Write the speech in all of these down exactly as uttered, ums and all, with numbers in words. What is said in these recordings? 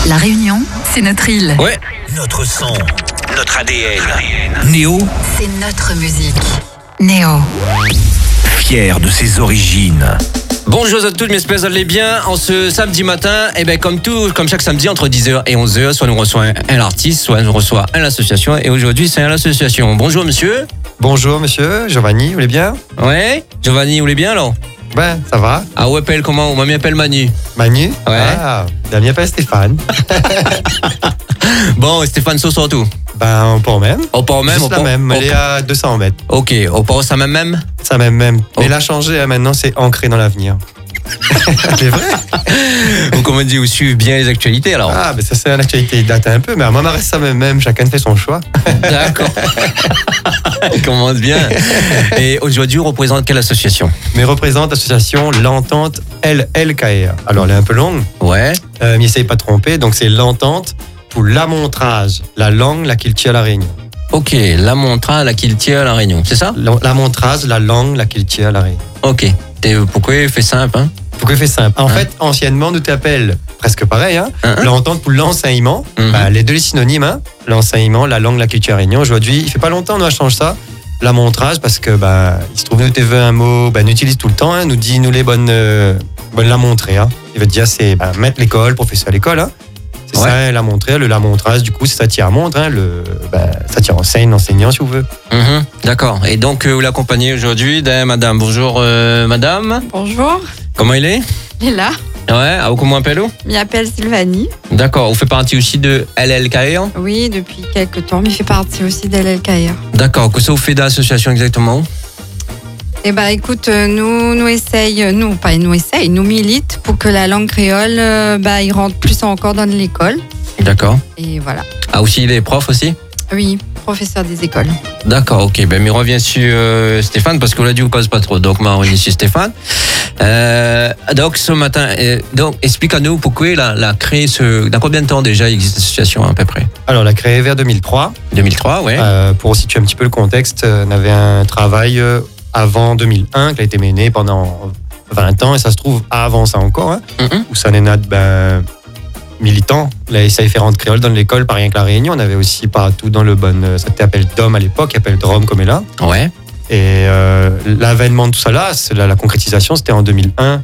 La Réunion, c'est notre île. Ouais. Notre son, notre A D N. Néo, C'est notre musique. Néo. Fier de ses origines. bonjour à toutes, mes espèces, allez bien. En ce samedi matin, et ben comme tout, comme chaque samedi entre dix heures et onze heures, soit nous reçoit un, un artiste, soit nous reçoit un l'association. Et aujourd'hui, c'est un l'association. Bonjour monsieur. Bonjour monsieur, Giovanni, vous allez bien? Ouais. Giovanni, vous allez bien alors? Ben, ça va. Ah, vous appelle comment? Moi, m'appelle Manu. Manu? Ouais. Ah, la mienne appelle Stéphane. Bon, Stéphane Sauce surtout. Ben, on part même. Au port même, Juste au la port. même, elle est à deux cents mètres. Ok, au port, ça même même. Ça même, même. Oh. Mais elle a changé, hein, maintenant c'est ancré dans l'avenir. C'est vrai? Ou comme on dit, vous suivez bien les actualités alors. Ah, ben ça c'est une actualité, il date un peu, mais à moi, ça reste ça même, même, chacun fait son choix. D'accord. Il commence bien. Et aujourd'hui, on représente quelle association? Mais représente l'association L'Entente L L K R. Alors, elle est un peu longue, Ouais. euh, mais essayez pas de tromper, donc c'est L'Entente pour l'amontrage, la langue, la culture à la Réunion. Ok, la montra, la kiltia à la Réunion, c'est ça? L'amontrage, la langue, la culture à la Réunion. Ok. Et pourquoi il fait simple, hein? Pourquoi il fait simple? En Hein? fait, anciennement, nous t'appelle presque pareil, hein? Hein, hein? L'entente pour l'enseignement. Mhm. Bah, les deux les synonymes, hein? L'enseignement, la langue, la culture à Réunion. Aujourd'hui, il fait pas longtemps, nous a changé ça. La montrage, parce que, bah, il se trouve, nous t'es un mot, bah, nous utilise tout le temps, hein? Nous dit, nous les bonnes, euh, bonnes la montrer, hein? Il veut dire, c'est, bah, mettre l'école, professeur à l'école, hein? C'est Ouais. ça, hein, la montrer. Le la montrage, du coup, c'est ça tire à montre, hein? Le, bah, ça tire enseigne, enseignant, si vous voulez. Mhm, d'accord. Et donc, euh, vous l'accompagnez aujourd'hui d'un madame. Bonjour, euh, madame. Bonjour, Comment il est? il est là. Ouais, ah, comment appelle-vous? Il m'appelle Sylvanie. D'accord. Vous faites partie aussi de L L K R? Oui, depuis quelques temps, mais il fait partie aussi d'L L K R. D'accord. Qu'est-ce que vous faites dans l'association exactement? Eh ben, écoute, euh, nous, nous essaye, nous, pas nous essaye, nous milite pour que la langue créole, euh, bah, il rentre plus encore dans l'école. D'accord. Et voilà. Ah, aussi les profs aussi? Oui, professeur des écoles. D'accord, ok. Ben, mais revient sur euh, Stéphane, parce qu'on l'a dit, on cause pas trop. Donc, on revient sur Stéphane. Euh, donc, ce matin, euh, donc, explique-nous pourquoi la, la créé ce. Dans combien de temps déjà existe l'association à peu près? Alors, on l'a créé vers deux mille trois. deux mille trois, ouais. Euh, pour situer un petit peu le contexte, euh, on avait un travail euh, avant deux mille un qui a été mené pendant vingt ans, et ça se trouve avant ça encore, hein, Mhm. où ça n'est n'a ben, militant. Là, ça a fait rentrer créole dans l'école, pas rien que la Réunion. On avait aussi partout dans le bon, euh, ça s'appelle D O M à l'époque, qui appelle Drôme comme est là. Ouais. Et euh, l'avènement de tout ça là, c'est la, la concrétisation, c'était en deux mille un.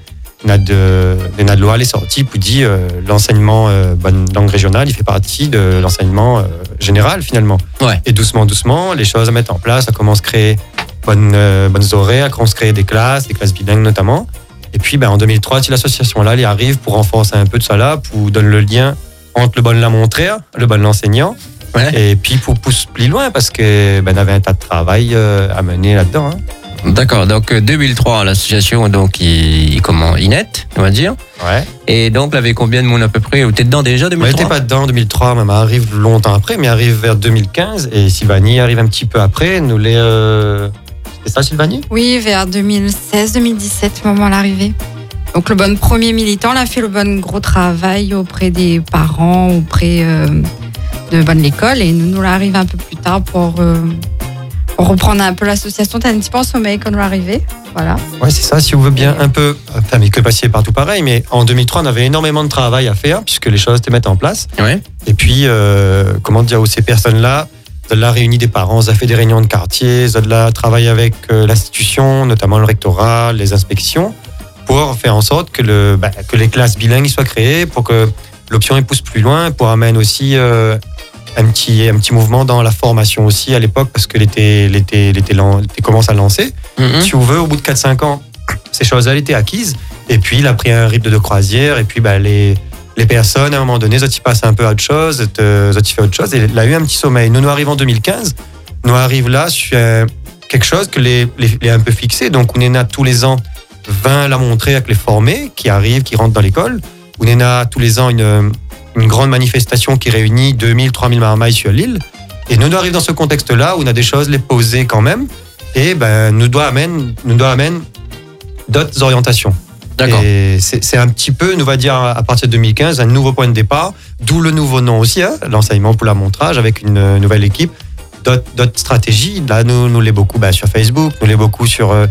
Le N A D loi est sorti pour dire euh, l'enseignement euh, bonne langue régionale, il fait partie de l'enseignement euh, général finalement. Ouais. Et doucement, doucement, les choses à mettre en place, ça commence à créer bonnes, euh, bonnes horaires, ça commence à créer des classes, des classes bilingues notamment. Et puis ben, en deux mille trois, si l'association là, elle arrive pour renforcer un peu de ça là, pour donner le lien entre le bon la montrer, le bon l'enseignant, Ouais. et puis pour pousser plus loin parce que ben, on avait un tas de travail euh, à mener là-dedans. Hein. D'accord. Donc, euh, deux mille trois, l'association, donc, il, il- comment, Inette, on va dire. Ouais. Et donc, il avait combien de monde à peu près? Vous êtes dedans déjà, deux Moi, mille j'étais trois? pas dedans en deux mille trois, mais arrive longtemps après, mais arrive vers deux mille quinze et Sylvanie arrive un petit peu après. Nous les, euh... c'est ça, Sylvanie? Oui, vers deux mille seize deux mille dix-sept, au moment de l'arrivée. Donc, le bon premier militant, il a fait le bon gros travail auprès des parents, auprès euh, de bonne l'école. Et nous, nous l'arrive un peu plus tard pour, euh, pour reprendre un peu l'association. T'as un petit peu en sommeil quand nous l'arrivée. Voilà. Ouais, c'est ça. Si vous voulez bien un peu, enfin, mais que passier partout pareil. Mais en deux mille trois, on avait énormément de travail à faire puisque les choses étaient mises en place. Ouais. Et puis, euh, comment dire, où ces personnes-là, de là réunit des parents, ça fait des réunions de quartier, ça de là travaille avec euh, l'institution, notamment le rectorat, les inspections, pour faire en sorte que, le, bah, que les classes bilingues soient créées, pour que l'option pousse plus loin, pour amener aussi euh, un, petit, un petit mouvement dans la formation aussi à l'époque, parce que l'été, l'été, l'été, lan- l'été commence à lancer. Mhm. Si vous voulez, au bout de quatre cinq ans, ces choses-là elles étaient acquises. Et puis, il a pris un rythme de croisière. Et puis, bah, les, les personnes, à un moment donné, ça y passe un peu à autre chose, ça y fait autre chose. Et il a eu un petit sommeil. Nous, nous arrivons en deux mille quinze. Nous arrivons là sur euh, quelque chose que les, les, les un peu fixé. Donc, on est là tous les ans vingt la montrer avec les formés qui arrivent, qui rentrent dans l'école. On est là tous les ans une, une grande manifestation qui réunit deux mille, trois mille marmailles sur l'île. Et nous, nous arrivons dans ce contexte-là où on a des choses les poser quand même. Et ben, nous doit amener, nous doit amener d'autres orientations. D'accord. Et c'est c'est un petit peu, nous va dire à partir de deux mille quinze, un nouveau point de départ, d'où le nouveau nom aussi, hein, l'enseignement pour la montrage avec une nouvelle équipe, d'autres d'autres stratégies. Là, nous, nous l'est beaucoup bah, sur Facebook, nous l'est beaucoup sur euh,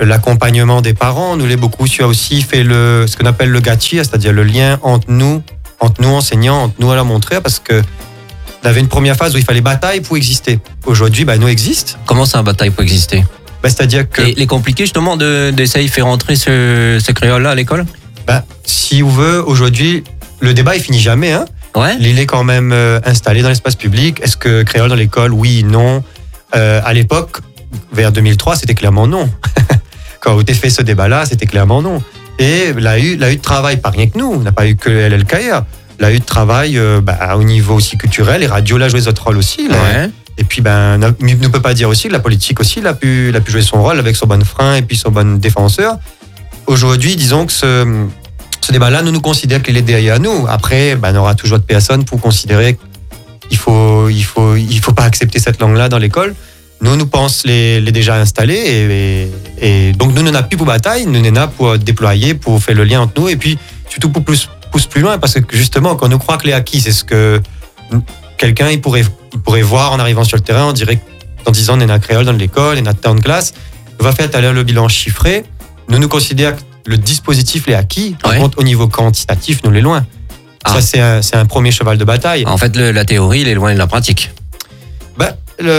l'accompagnement des parents, nous l'est beaucoup sur aussi fait le, ce qu'on appelle le gâchis, c'est-à-dire le lien entre nous entre nous enseignants, entre nous à la montrer, parce que on avait une première phase où il fallait bataille pour exister. Aujourd'hui, bah, nous existe. Comment ça, un bataille pour exister? Bah, c'est-à-dire que Et les compliqué justement de, d'essayer de faire rentrer ce, ce créole-là à l'école? bah, si on veut, aujourd'hui, le débat il finit jamais. Hein. Ouais. Il est quand même euh, installé dans l'espace public. Est-ce que créole dans l'école? Oui, non. Euh, à l'époque, vers deux mille trois, c'était clairement non. Quand on a fait ce débat-là, c'était clairement non. Et la U, la U de travail, pas rien que nous, on n'a pas eu que L L K R. La U de travail, euh, bah, au niveau aussi culturel, et radio l'a joué son rôle aussi. Là. Ouais. Et puis, ben, ne ne peut pas dire aussi que la politique aussi l'a pu, l'a pu jouer son rôle avec son bon frein et puis son bon défenseur. Aujourd'hui, disons que ce, ce débat-là, nous nous considérons qu'il est derrière nous. Après, ben, on aura toujours de personnes pour considérer qu'il faut, il faut, il faut pas accepter cette langue-là dans l'école. Nous, nous pensons les, les déjà installés et, et, et donc nous, nous n'avons plus pour bataille, nous n'en avons pour déployer, pour faire le lien entre nous et puis surtout pour plus, pousser plus loin parce que justement, quand on croit que les acquis, c'est ce que quelqu'un il pourrait, il pourrait voir en arrivant sur le terrain, on dirait dans dix ans, on est à créole dans l'école, on est à tant de classe, on va faire tout à l'heure le bilan chiffré, nous nous considérons que le dispositif les acquis, par Ouais. contre au niveau quantitatif, nous l'est loin. Ah. Ça, c'est un, c'est un premier cheval de bataille. En fait, le- la théorie, il est loin de la pratique. Ben,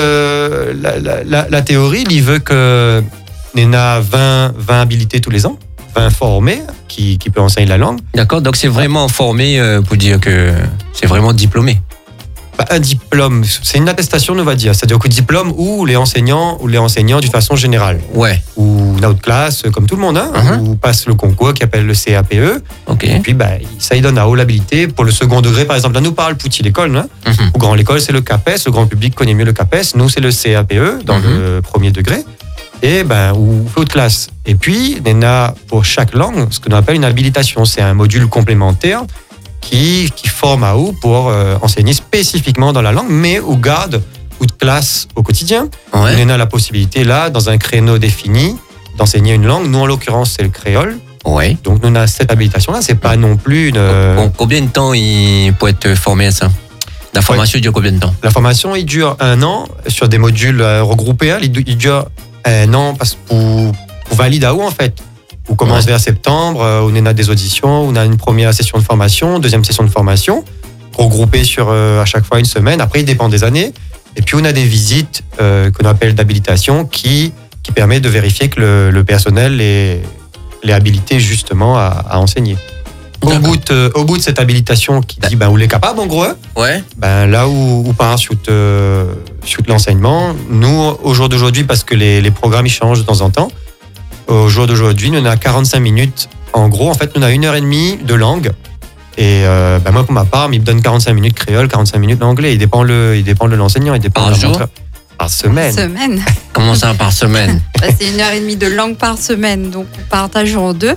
le, la, la, la, la théorie, il veut que on a vingt, vingt habilités tous les ans, vingt formés qui, qui peuvent enseigner la langue. D'accord, donc c'est vraiment formé euh, pour dire que c'est vraiment diplômé. Ben, un diplôme, c'est une attestation, on va dire. C'est-à-dire que diplôme ou les enseignants ou les enseignants d'une façon générale. Ouais, Ou une autre classe, comme tout le monde, hein, Mhm. ou passe le concours qui appelle le C A P E. ok. Et puis, ben, ça y donne à haut l'habilité. Pour le second degré, par exemple, là, nous parle petit l'école. Hein. Mhm. Au grand l'école, c'est le CAPES. Le grand public connaît mieux le CAPES. Nous, c'est le C A P E dans Mhm. le premier degré. Et ben, ou haute classe. Et puis, on a pour chaque langue ce qu'on appelle une habilitation. C'est un module complémentaire qui, qui forme à haut pour euh, enseigner spécifiquement dans la langue, mais ou garde ou de classe au quotidien. Ouais. On a la possibilité, là, dans un créneau défini, d'enseigner une langue. Nous, en l'occurrence, c'est le créole. Ouais. Donc, nous, on a cette habilitation-là. C'est pas non plus une. euh, Bon, combien de temps il peut être formé à ça? La formation dure combien de temps? La formation, il dure un an sur des modules euh, regroupés. hein. Il, il dure un an parce que pour, pour valider à où, en fait. On commence Ouais. vers septembre, euh, on a des auditions, on a une première session de formation, deuxième session de formation, regroupée sur euh, à chaque fois une semaine. Après, il dépend des années. Et puis, on a des visites euh, qu'on appelle d'habilitation qui, qui permet de vérifier que le, le personnel est, est habilité justement à, à enseigner. Au D'accord. bout, de, au bout de cette habilitation qui dit ben, où il est capable, en gros, hein, Ouais. ben, là où, où part sur, euh, sur l'enseignement, nous, au jour d'aujourd'hui, parce que les, les programmes ils changent de temps en temps, au jour d'aujourd'hui, nous on a quarante-cinq minutes. En gros, en fait, nous on a une heure et demie de langue. Et euh, ben moi, pour ma part, il me donne quarante-cinq minutes créole, quarante-cinq minutes d'anglais. Il dépend, le, il dépend de l'enseignant. Il dépend Par de la jour montre- Par semaine. Semaine. Comment ça par semaine? Bah, c'est une heure et demie de langue par semaine, donc on partage en deux.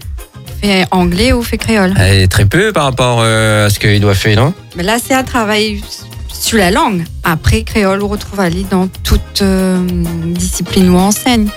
On fait anglais ou on fait créole. Eh, très peu par rapport euh, à ce qu'il doit faire, non? Mais là, c'est un travail sur la langue. Après, créole, on retrouve Ali dans toute euh, discipline où on enseigne.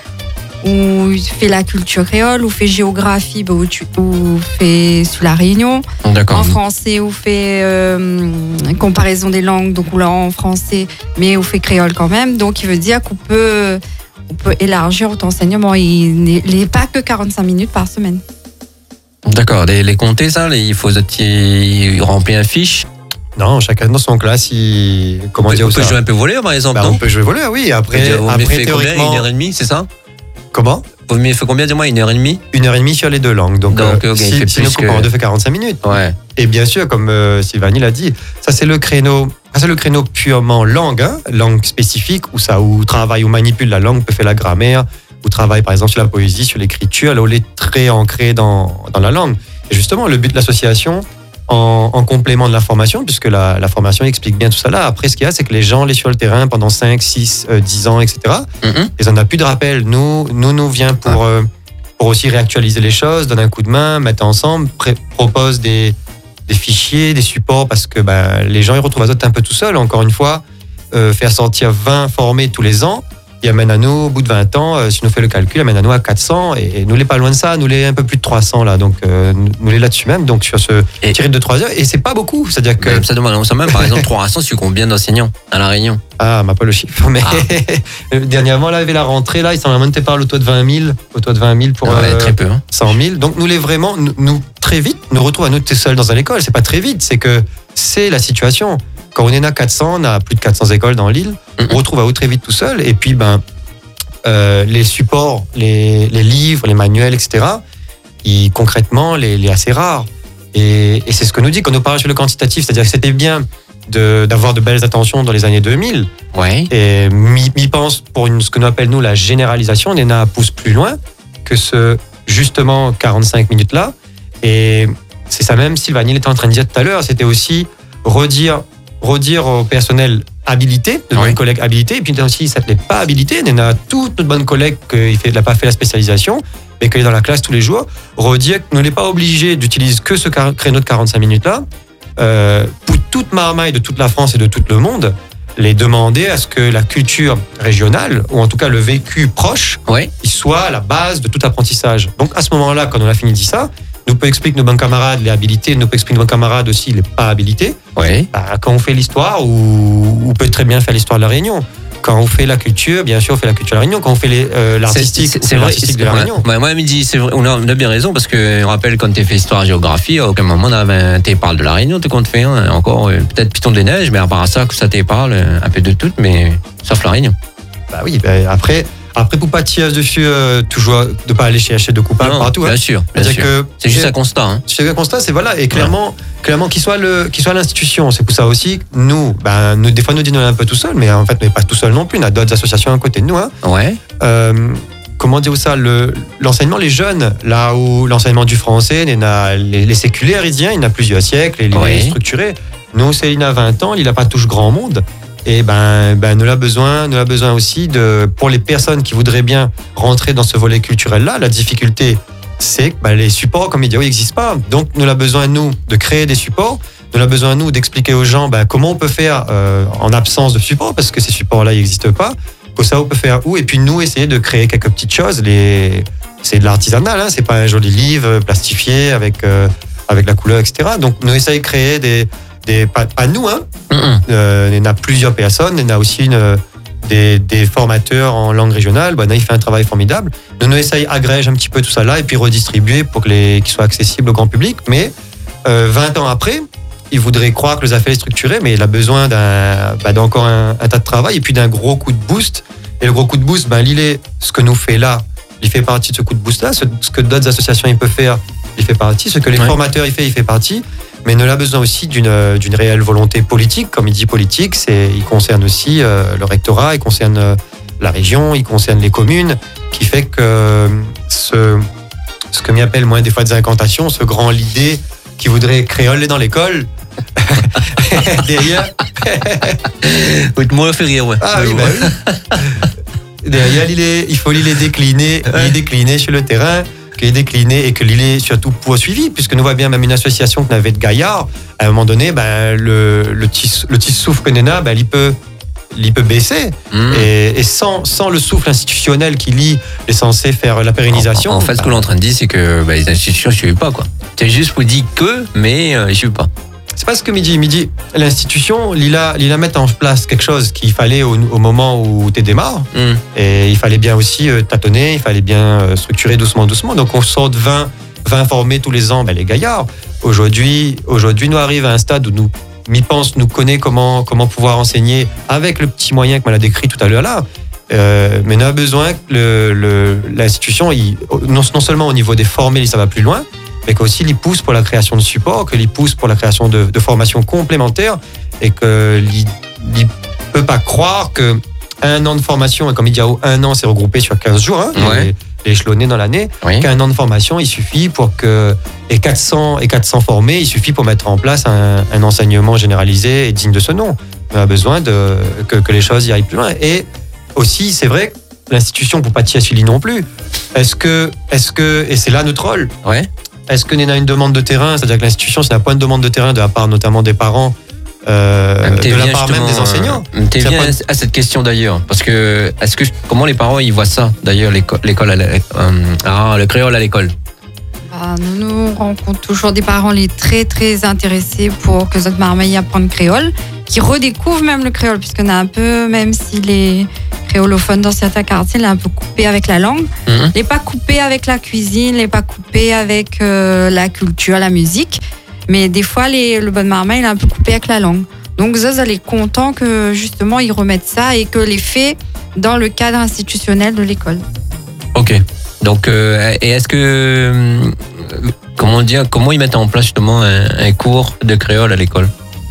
Ou il fait la culture créole, ou fait géographie, bah, ou, tu, ou fait sur la Réunion. D'accord. En français, ou fait euh, comparaison des langues, donc on l'a en français, mais on fait créole quand même. Donc, il veut dire qu'on peut, on peut élargir notre enseignement. Il n'est pas que quarante-cinq minutes par semaine. D'accord. Les, les compter, ça, les- il faut il remplir un fiche. Non, chacun dans son classe, il. Comment On dire peut ça jouer un peu voleur, par exemple, Ben, non? on peut jouer voleur, oui. Après, Vous après m'avez fait combien? Une théoriquement. heure et demie, c'est ça? Comment Vous m'avez fait combien, dis-moi? Une heure et demie? Une heure et demie sur les deux langues. Donc, Donc, euh, ok, il si, fait si plus nous coupons que- en deux, fait quarante-cinq minutes. Ouais. Et bien sûr, comme euh, Sylvanie l'a dit, ça c'est le créneau, ça, c'est le créneau purement langue, hein, langue spécifique, où ça, où travaille, où manipule la langue, on peut faire la grammaire, où travaille par exemple sur la poésie, sur l'écriture, là où elle est très ancrée dans, dans la langue. Et justement, le but de l'association, en, en complément de la formation, puisque la, la formation explique bien tout ça là, après ce qu'il y a, c'est que les gens, les sur le terrain pendant cinq, six, dix ans, et cetera, Mhm. ils n'en ont plus de rappel. Nous, nous, nous vient pour, euh, pour aussi réactualiser les choses, donner un coup de main, mettre ensemble, pré- propose des, des fichiers, des supports, parce que ben, les gens ils retrouvent à un peu tout seuls. Encore une fois, euh, faire sortir vingt formés tous les ans, il amène à nous, au bout de vingt ans, euh, si nous fait le calcul, il amène à nous à quatre cents, et, et nous, les pas loin de ça, nous, les un peu plus de trois cents, là, donc euh, nous, nous, les là-dessus même, donc sur ce Et- tiré de trois heures, et c'est pas beaucoup, c'est-à-dire que. Mais ça demande, on sait même, par exemple, trois cents, sur combien d'enseignants à La Réunion? Ah, m'a pas le chiffre, mais dernièrement, là, avec la rentrée, là, ils s'en remontaient par le taux de vingt mille, au taux de vingt mille pour Ouais, euh, très peu. Hein. cent mille. Donc, nous, les vraiment, nous, nous, très vite nous retrouve à nous tout seuls dans une école. C'est pas très vite, c'est que c'est la situation. Quand on est à quatre cents, on a plus de quatre cents écoles dans l'île, mm-hmm. on retrouve à vous très vite tout seul. Et puis, ben, euh, les supports, les, les livres, les manuels, et cetera, ils, concrètement, les, les assez rares. Et, et c'est ce que nous dit quand nous parlons sur le quantitatif, c'est-à-dire que c'était bien de, d'avoir de belles attentions dans les années deux mille. Ouais. Et m'y, m'y pense pour une, ce que nous appelons nous la généralisation, on en a pousse plus loin que ce justement quarante-cinq minutes là. Et c'est ça même, Sylvanie était en train de dire tout à l'heure, c'était aussi redire, redire au personnel habilité, de nos ouais. collègues habilités, et puis aussi ça ne l'est pas habilité, on a toute notre bonne collègue qui n'a pas fait la spécialisation, mais qui est dans la classe tous les jours, redire qu'on n'est pas obligé d'utiliser que ce créneau de quarante-cinq minutes là, euh, pour toute marmaille de toute la France et de tout le monde, les demander à ce que la culture régionale, ou en tout cas le vécu proche, ouais. il soit à la base de tout apprentissage. Donc à ce moment-là, quand on a fini de dire ça, nous peut expliquer nos bons camarades les habilités, nous peut expliquer nos bons camarades aussi les pas habilités. Ouais. Bah, quand on fait l'histoire, ou on peut très bien faire l'histoire de la Réunion. Quand on fait la culture, bien sûr, on fait la culture de la Réunion. Quand on fait les, euh, l'artistique, c'est, c'est, on fait c'est l'artistique vrai, de la ouais. Réunion. Ouais, moi, Midi, c'est vrai, on a, on a bien raison, parce que, je rappelle, quand tu fais histoire-géographie, à aucun moment, tu parles de la Réunion, tu comptes faire hein, encore, euh, peut-être Python des Neiges, mais à part ça, que ça te parle un peu de tout, mais sauf la Réunion. Bah oui, bah, après, après, pour pas tirer dessus, euh, toujours de pas aller chercher de coupables non, partout. Bien hein. sûr, bien sûr. Que c'est juste un constat. Hein. C'est un constat, c'est voilà, et clairement, ouais. clairement qu'il soit le, qu'il soit l'institution. C'est pour ça aussi, nous, ben, nous, des fois, nous disons un peu tout seul, mais en fait, on n'est pas tout seul non plus. On a d'autres associations à côté de nous. Hein. Ouais. Euh, comment dire ça, le, l'enseignement, les jeunes, là où l'enseignement du français, il y en a, les, les séculaires, il y a, il y en a plusieurs siècles, les, ouais. les structurés. Nous, Céline a vingt ans, il n'a pas touché grand monde. Et ben, ben, nous a besoin, nous a besoin aussi de, pour les personnes qui voudraient bien rentrer dans ce volet culturel-là, la difficulté, c'est que ben, les supports, comme il dit, oui, n'existent pas. Donc, nous a besoin, nous, de créer des supports. Nous a besoin, nous, d'expliquer aux gens ben, comment on peut faire euh, en absence de supports, parce que ces supports-là, ils n'existent pas. Pour ça, on peut faire où? Et puis, nous, essayer de créer quelques petites choses. Les... C'est de l'artisanal, hein, c'est pas un joli livre plastifié avec, euh, avec la couleur, et cetera. Donc, nous essayons de créer des... Des, pas, pas nous, hein. Mm-hmm. Euh, il y en a plusieurs personnes. Il y en a aussi une, des, des formateurs en langue régionale. Ben, il fait un travail formidable. Nous, nous essayons d'agréger un petit peu tout ça là et puis redistribuer pour que les, qu'ils soient accessibles au grand public. Mais euh, vingt ans après, il voudrait croire que les affaires sont structurées, mais il a besoin d'un, ben, d'encore un, un tas de travail et puis d'un gros coup de boost. Et le gros coup de boost, ben, il est ce que nous fait là. Il fait partie de ce coup de boost là. Ce, ce que d'autres associations ils peuvent faire, il fait partie. Ce que les ouais. formateurs ils font, il fait partie. Mais nous a besoin aussi d'une, d'une réelle volonté politique. Comme il dit politique, c'est, il concerne aussi euh, le rectorat, il concerne euh, la région, il concerne les communes, qui fait que euh, ce, ce que m'y appelle moi des fois des incantations, ce grand l'idée qui voudrait créoler dans l'école. Derrière. Oui, moi fait rire, ouais. Ah oui, bah oui. Derrière, il, est, il faut les décliner, ouais. les décliner sur le terrain. Qu'il est décliné et que l'île est surtout poursuivi, puisque nous voyons bien même une association qui avait de Gaillard, à un moment donné, ben, le, le, petit, le petit souffle que Nena, ben, il, peut, il peut baisser. Mmh. Et, et sans, sans le souffle institutionnel qui lie est censé faire la pérennisation. En, en fait, ben, ce que l'on est en train de dire, c'est que ben, les institutions ne suivent pas. Quoi. C'est juste pour dire que, mais euh, ils ne suivent pas. C'est pas ce que Midi. Midi, l'institution, il a, il a mettre en place quelque chose qu'il fallait au, au moment où tu démarres. Mm. Et il fallait bien aussi euh, tâtonner, il fallait bien euh, structurer doucement, doucement. Donc on sort de vingt, vingt formés tous les ans, ben, les gaillards. Aujourd'hui, aujourd'hui, nous arrive à un stade où nous, m'y pense, nous connaît comment, comment pouvoir enseigner avec le petit moyen que m'a décrit tout à l'heure là. Euh, mais on a besoin que le, le, l'institution, il, non, non seulement au niveau des formés, ça va plus loin, mais qu'aussi il pousse pour la création de supports, qu'il pousse pour la création de, de formations complémentaires et qu'il ne peut pas croire qu'un an de formation, et comme il dit un an, c'est regroupé sur quinze jours, hein, ouais. et échelonné dans l'année, oui. qu'un an de formation, il suffit pour que les quatre cents, et quatre cents formés, il suffit pour mettre en place un, un enseignement généralisé et digne de ce nom. On a besoin de, que, que les choses y aillent plus loin. Et aussi, c'est vrai, l'institution, pour pas tirer sur lui non plus, est-ce que, est-ce que, et c'est là notre rôle, ouais. Est-ce qu'on a une demande de terrain? C'est-à-dire que l'institution, c'est un point de demande de terrain de la part notamment des parents, euh, de la part même des enseignants. T'es bien de... à cette question d'ailleurs, parce que, est-ce que comment les parents ils voient ça d'ailleurs, l'école, l'école à la, euh, ah, le créole à l'école? Bah, nous, nous rencontrons toujours des parents les très très intéressés pour que notre marmaille apprenne créole, qui redécouvrent même le créole, puisqu'on a un peu, même si les créolophone dans certains quartiers, il est un peu coupé avec la langue. Mhm. Il n'est pas coupé avec la cuisine, il n'est pas coupé avec euh, la culture, la musique. Mais des fois, les, le Bonne Marmaille, il est un peu coupé avec la langue. Donc, Zoz, elle est content que justement, ils remettent ça et que les faits dans le cadre institutionnel de l'école. Ok. Donc, euh, et est-ce que, euh, comment dire, comment ils mettent en place justement un, un cours de créole à l'école?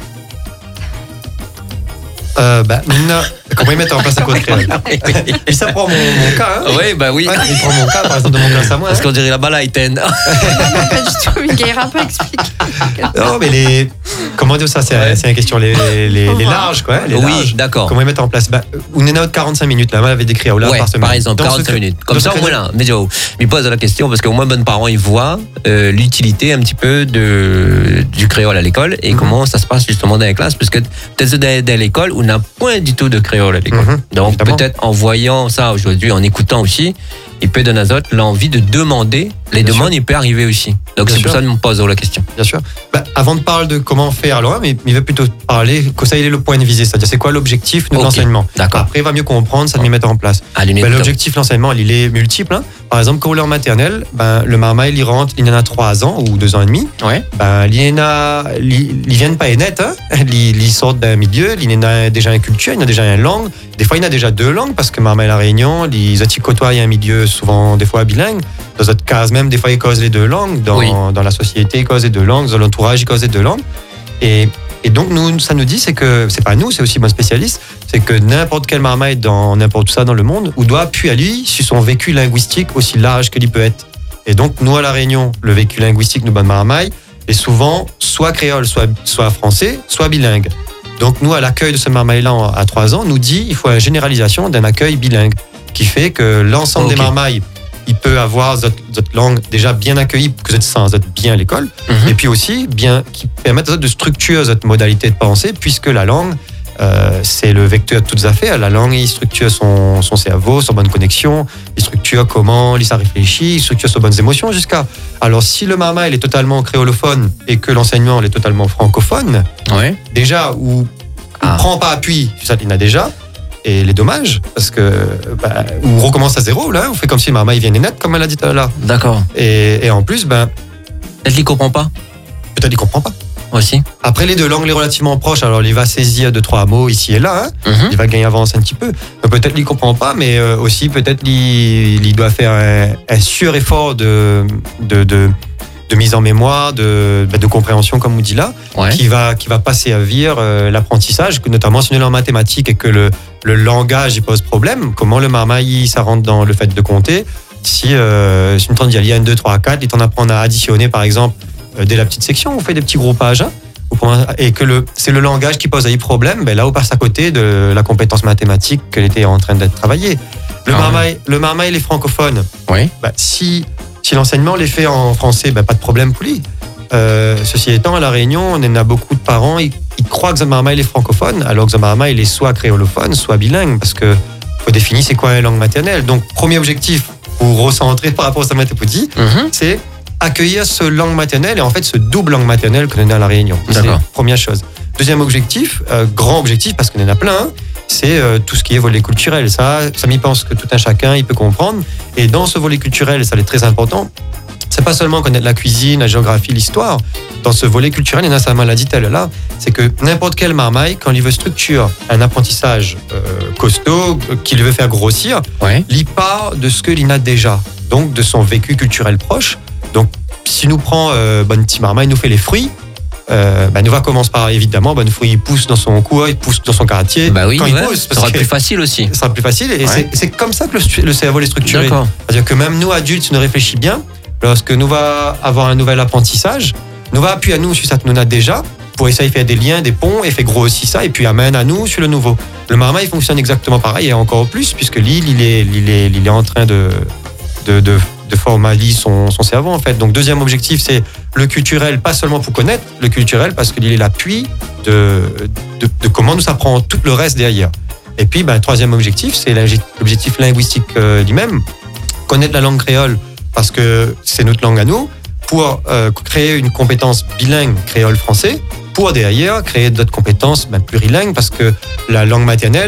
Euh, bah, Nina, comment ils mettent en place un code créole? Et ça prend mon, mon cas, hein? Oui, bah oui. Ouais, il prend mon cas, par exemple, de mon classe à moi. Parce hein. qu'on dirait là-bas là, il t'aide. Pas du tout, Miguel Rapp explique. Non, mais les. Comment dire ça? C'est Ouais. c'est une question. Les, les, les, les larges, quoi. hein, Les Oui, larges. d'accord. Comment ils mettent en place? Bah, on est à quarante-cinq minutes, là. Moi, j'avais décrit à Oula Ouais, par semaine. par exemple, Dans ce quarante-cinq cré- minutes. Comme dans ça, ce au moins créneau- là, mais je me pose la question parce qu'au moins, bonne parent, il voit euh, l'utilité un petit peu de, du créole à l'école et Mhm. comment ça se passe justement dans les classes. Parce que peut-être dans, dans l'école, on n'a point du tout de créole à l'école. Mhm, Donc, évidemment. peut-être en voyant ça aujourd'hui, en écoutant aussi, il peut donner à autres l'envie de demander. Les Bien demandes, sûr. il peut arriver aussi. Donc, Bien c'est pour sûr. ça que je me pose la question. Bien sûr. Bah, avant de parler de comment faire, alors, mais il va plutôt parler que ça, il est le point de visée. C'est-à-dire, c'est quoi l'objectif de Ok, l'enseignement? d'accord. Après, il va mieux comprendre, ça de les mettre en place. À l'unité. Ben, l'objectif de l'enseignement, il est multiple. hein. Par exemple, quand on est en maternelle, ben, le marmaille, il rentre, il en a trois ans ou deux ans et demi. Ouais. Ben, il en a, il, il vient pas net, hein. Il, il sort d'un milieu, il en a déjà une culture, il en a déjà une langue. Des fois, il en a déjà deux langues parce que marmaille la Réunion, les autres côtoient un milieu souvent, des fois bilingue. Dans d'autres cases même, des fois, ils causent les deux langues. Dans, Oui. dans la société, ils causent les deux langues. Dans l'entourage, ils causent les deux langues. Et, et donc, nous, ça nous dit, c'est que, c'est pas nous, c'est aussi bon spécialiste, c'est que n'importe quel marmaille dans n'importe où ça dans le monde, ou doit appuyer à lui sur son vécu linguistique aussi large qu'il peut être. Et donc, nous, à La Réunion, le vécu linguistique de Bonne Marmaille est souvent soit créole, soit, soit français, soit bilingue. Donc, nous, à l'accueil de ce marmaille-là en- à trois ans, nous dit il faut une généralisation d'un accueil bilingue qui fait que l'ensemble Ok. des marmailles, il peut avoir cette, cette langue déjà bien accueillie, que vous êtes sans être bien à l'école, Mhm. et puis aussi bien qui permettent de structurer cette modalité de pensée, puisque la langue, euh, c'est le vecteur de toutes affaires. La langue, il structure son, son cerveau, son bonne connexion, il structure comment il ça réfléchit, il structure ses bonnes émotions jusqu'à. Alors, si le marmaille il est totalement créolophone et que l'enseignement il est totalement francophone, Ouais. déjà, où Ah. on prend pas appui, ça il en a déjà, et les dommages, parce que bah, on recommence à zéro, là, on fait comme si le marmaille vient net, comme elle a dit tout à l'heure. D'accord. Et, et en plus, ben, Peut-être qu'il comprend pas peut-être il comprend pas. aussi. Après, les deux langues, les relativement proches, alors il va saisir deux, trois mots ici et là, hein. Mhm. Il va gagner avance un petit peu. Mais peut-être qu'il comprend pas, mais euh, aussi peut-être il, il doit faire un, un sur-effort de, de, de, de mise en mémoire, de, bah, de compréhension, comme on dit là, Ouais. qui va, qui va pas servir euh, l'apprentissage, que notamment si on est en mathématiques et que le, le langage il pose problème, comment le marmaille ça rentre dans le fait de compter. Si, euh, si une tante dit il y a un, deux, trois, quatre, il t'en apprend à additionner par exemple euh, dès la petite section, on fait des petits groupages. hein. Vous prenez- Et que le, c'est le langage qui pose à y problème, ben là on passe à côté de la compétence mathématique qu'elle était en train d'être travaillée. Le Ah, marmaille, le marmaille, il est francophone. Oui. Bah, si, si l'enseignement les fait en français, bah, pas de problème pour lui. Euh, ceci étant, à La Réunion, on en a beaucoup de parents, ils, ils croient que Zamarmaï est francophone, alors que Zamarmaï il est soit créolophone, soit bilingue, parce que faut définir c'est quoi une langue maternelle. Donc, premier objectif, pour recentrer par rapport à Samatepoudi, Mhm. c'est accueillir ce langue maternelle et en fait ce double langue maternelle qu'on a à La Réunion. C'est D'accord. la première chose. Deuxième objectif, euh, grand objectif, parce qu'on en a plein, hein, c'est euh, tout ce qui est volet culturel. Ça, ça m'y pense que tout un chacun, il peut comprendre. Et dans ce volet culturel, ça c'est très important, c'est pas seulement connaître la cuisine, la géographie, l'histoire. Dans ce volet culturel, il y en a sa maladie telle là, c'est que n'importe quel marmaille, quand il veut structurer un apprentissage euh, costaud, euh, qu'il veut faire grossir, Ouais. il part de ce qu'il a déjà, donc de son vécu culturel proche. Donc, si nous prend euh, Bonne Petit Marmaille, il nous fait les fruits. Euh, bah, nous va commencer par évidemment, Bonne Fruit, il pousse dans son coin, il pousse dans son quartier. Bah oui, quand il ouais. pousse, Ça parce sera que plus facile aussi. ça sera plus facile. Et Ouais. c'est- c'est comme ça que le, stu- le cerveau est structuré. D'accord. C'est-à-dire que même nous, adultes, si nous réfléchissons bien, lorsque nous va avoir un nouvel apprentissage, nous va appuyer à nous sur ça que nous a déjà, pour essayer de faire des liens, des ponts, et fait grossir ça, et puis amène à nous sur le nouveau. Le marmaille il fonctionne exactement pareil, et encore plus, puisque l'île, il est, il est, il est en train de, de, de, de formaliser son, son cerveau, en fait. Donc, deuxième objectif, c'est le culturel, pas seulement pour connaître, le culturel, parce que l'île est l'appui de, de, de comment nous apprend tout le reste derrière. Et puis, ben, troisième objectif, c'est l'objectif linguistique euh, lui-même, connaître la langue créole, parce que c'est notre langue à nous, pour euh, créer une compétence bilingue créole-français, pour derrière créer d'autres compétences ben, plurilingues, parce que la langue maternelle,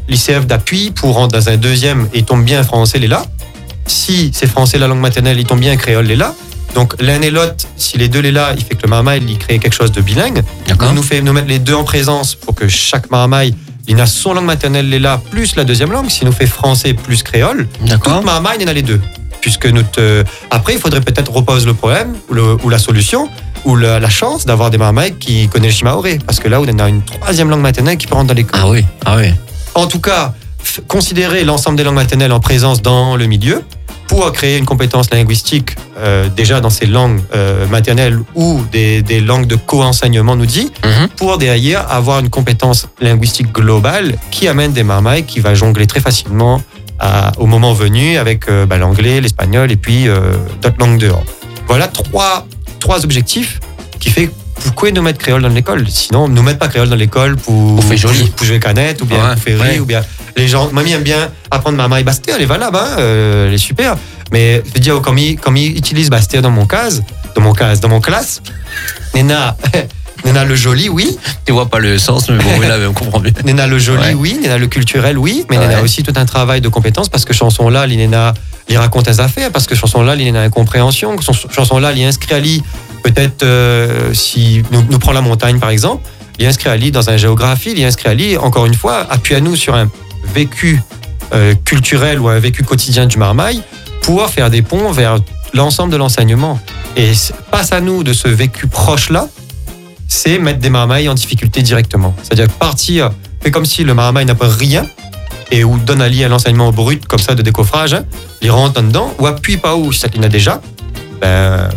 l'I C F d'appui pour rentrer dans un deuxième et il tombe bien français, il est là. Si c'est français la langue maternelle, il tombe bien créole, il est là. Donc l'un et l'autre, si les deux les là, il fait que le marmaille il crée quelque chose de bilingue. D'accord. On nous fait nous mettre les deux en présence pour que chaque marmaille il a son langue maternelle les là plus la deuxième langue. Si nous fait français plus créole, D'accord. toute marmaille il en a les deux. Puisque nous te... après il faudrait peut-être reposer le problème ou, le, ou la solution ou la, la chance d'avoir des marmailles qui connaissent le shimaoré parce que là on a une troisième langue maternelle qui peut rentrer dans l'école. Ah oui, ah oui. En tout cas, f- considérer l'ensemble des langues maternelles en présence dans le milieu pour créer une compétence linguistique euh, déjà dans ces langues euh, maternelles ou des, des langues de co-enseignement, nous dit, Mhm. pour derrière avoir une compétence linguistique globale qui amène des marmailles qui va jongler très facilement à- au moment venu avec euh, bah, l'anglais, l'espagnol et puis euh, d'autres langues dehors. Voilà trois, trois objectifs qui fait pourquoi nous mettre créole dans l'école. Sinon, nous mettre pas créole dans l'école pour, Pour faire joli. pour, pour jouer canette ou bien Ouais, pour faire rire ouais. ou bien les gens, mamie aime bien apprendre Marmaille Basté, elle est valable, hein, euh, elle est super. Mais je veux dire, comme il, comme il utilise Basté dans mon case, dans mon case, dans mon classe, Néna, Néna le joli, oui. Tu vois pas le sens, mais bon, oui, là, on comprend bien. Néna le joli, Ouais. oui. Néna le culturel, oui. Mais Ouais. Néna aussi tout un travail de compétences parce que chanson là, Néna, il raconte des affaires parce que chanson là, Néna incompréhension. Chanson là, il inscrit à lui, peut-être, euh, si nous, nous prend la montagne par exemple, il inscrit à lui dans un géographie, il inscrit à lui, encore une fois, appuie à nous sur un vécu euh, culturel ou un vécu quotidien du marmaille pour faire des ponts vers l'ensemble de l'enseignement. Et c'est- passe à nous de ce vécu proche-là, c'est mettre des marmailles en difficulté directement. C'est-à-dire partir, fait comme si le marmaille n'a pas rien et ou donne à lui un enseignement brut comme ça de décoffrage, hein, il rentre dedans ou appuie pas où si ça qu'il a déjà, ben,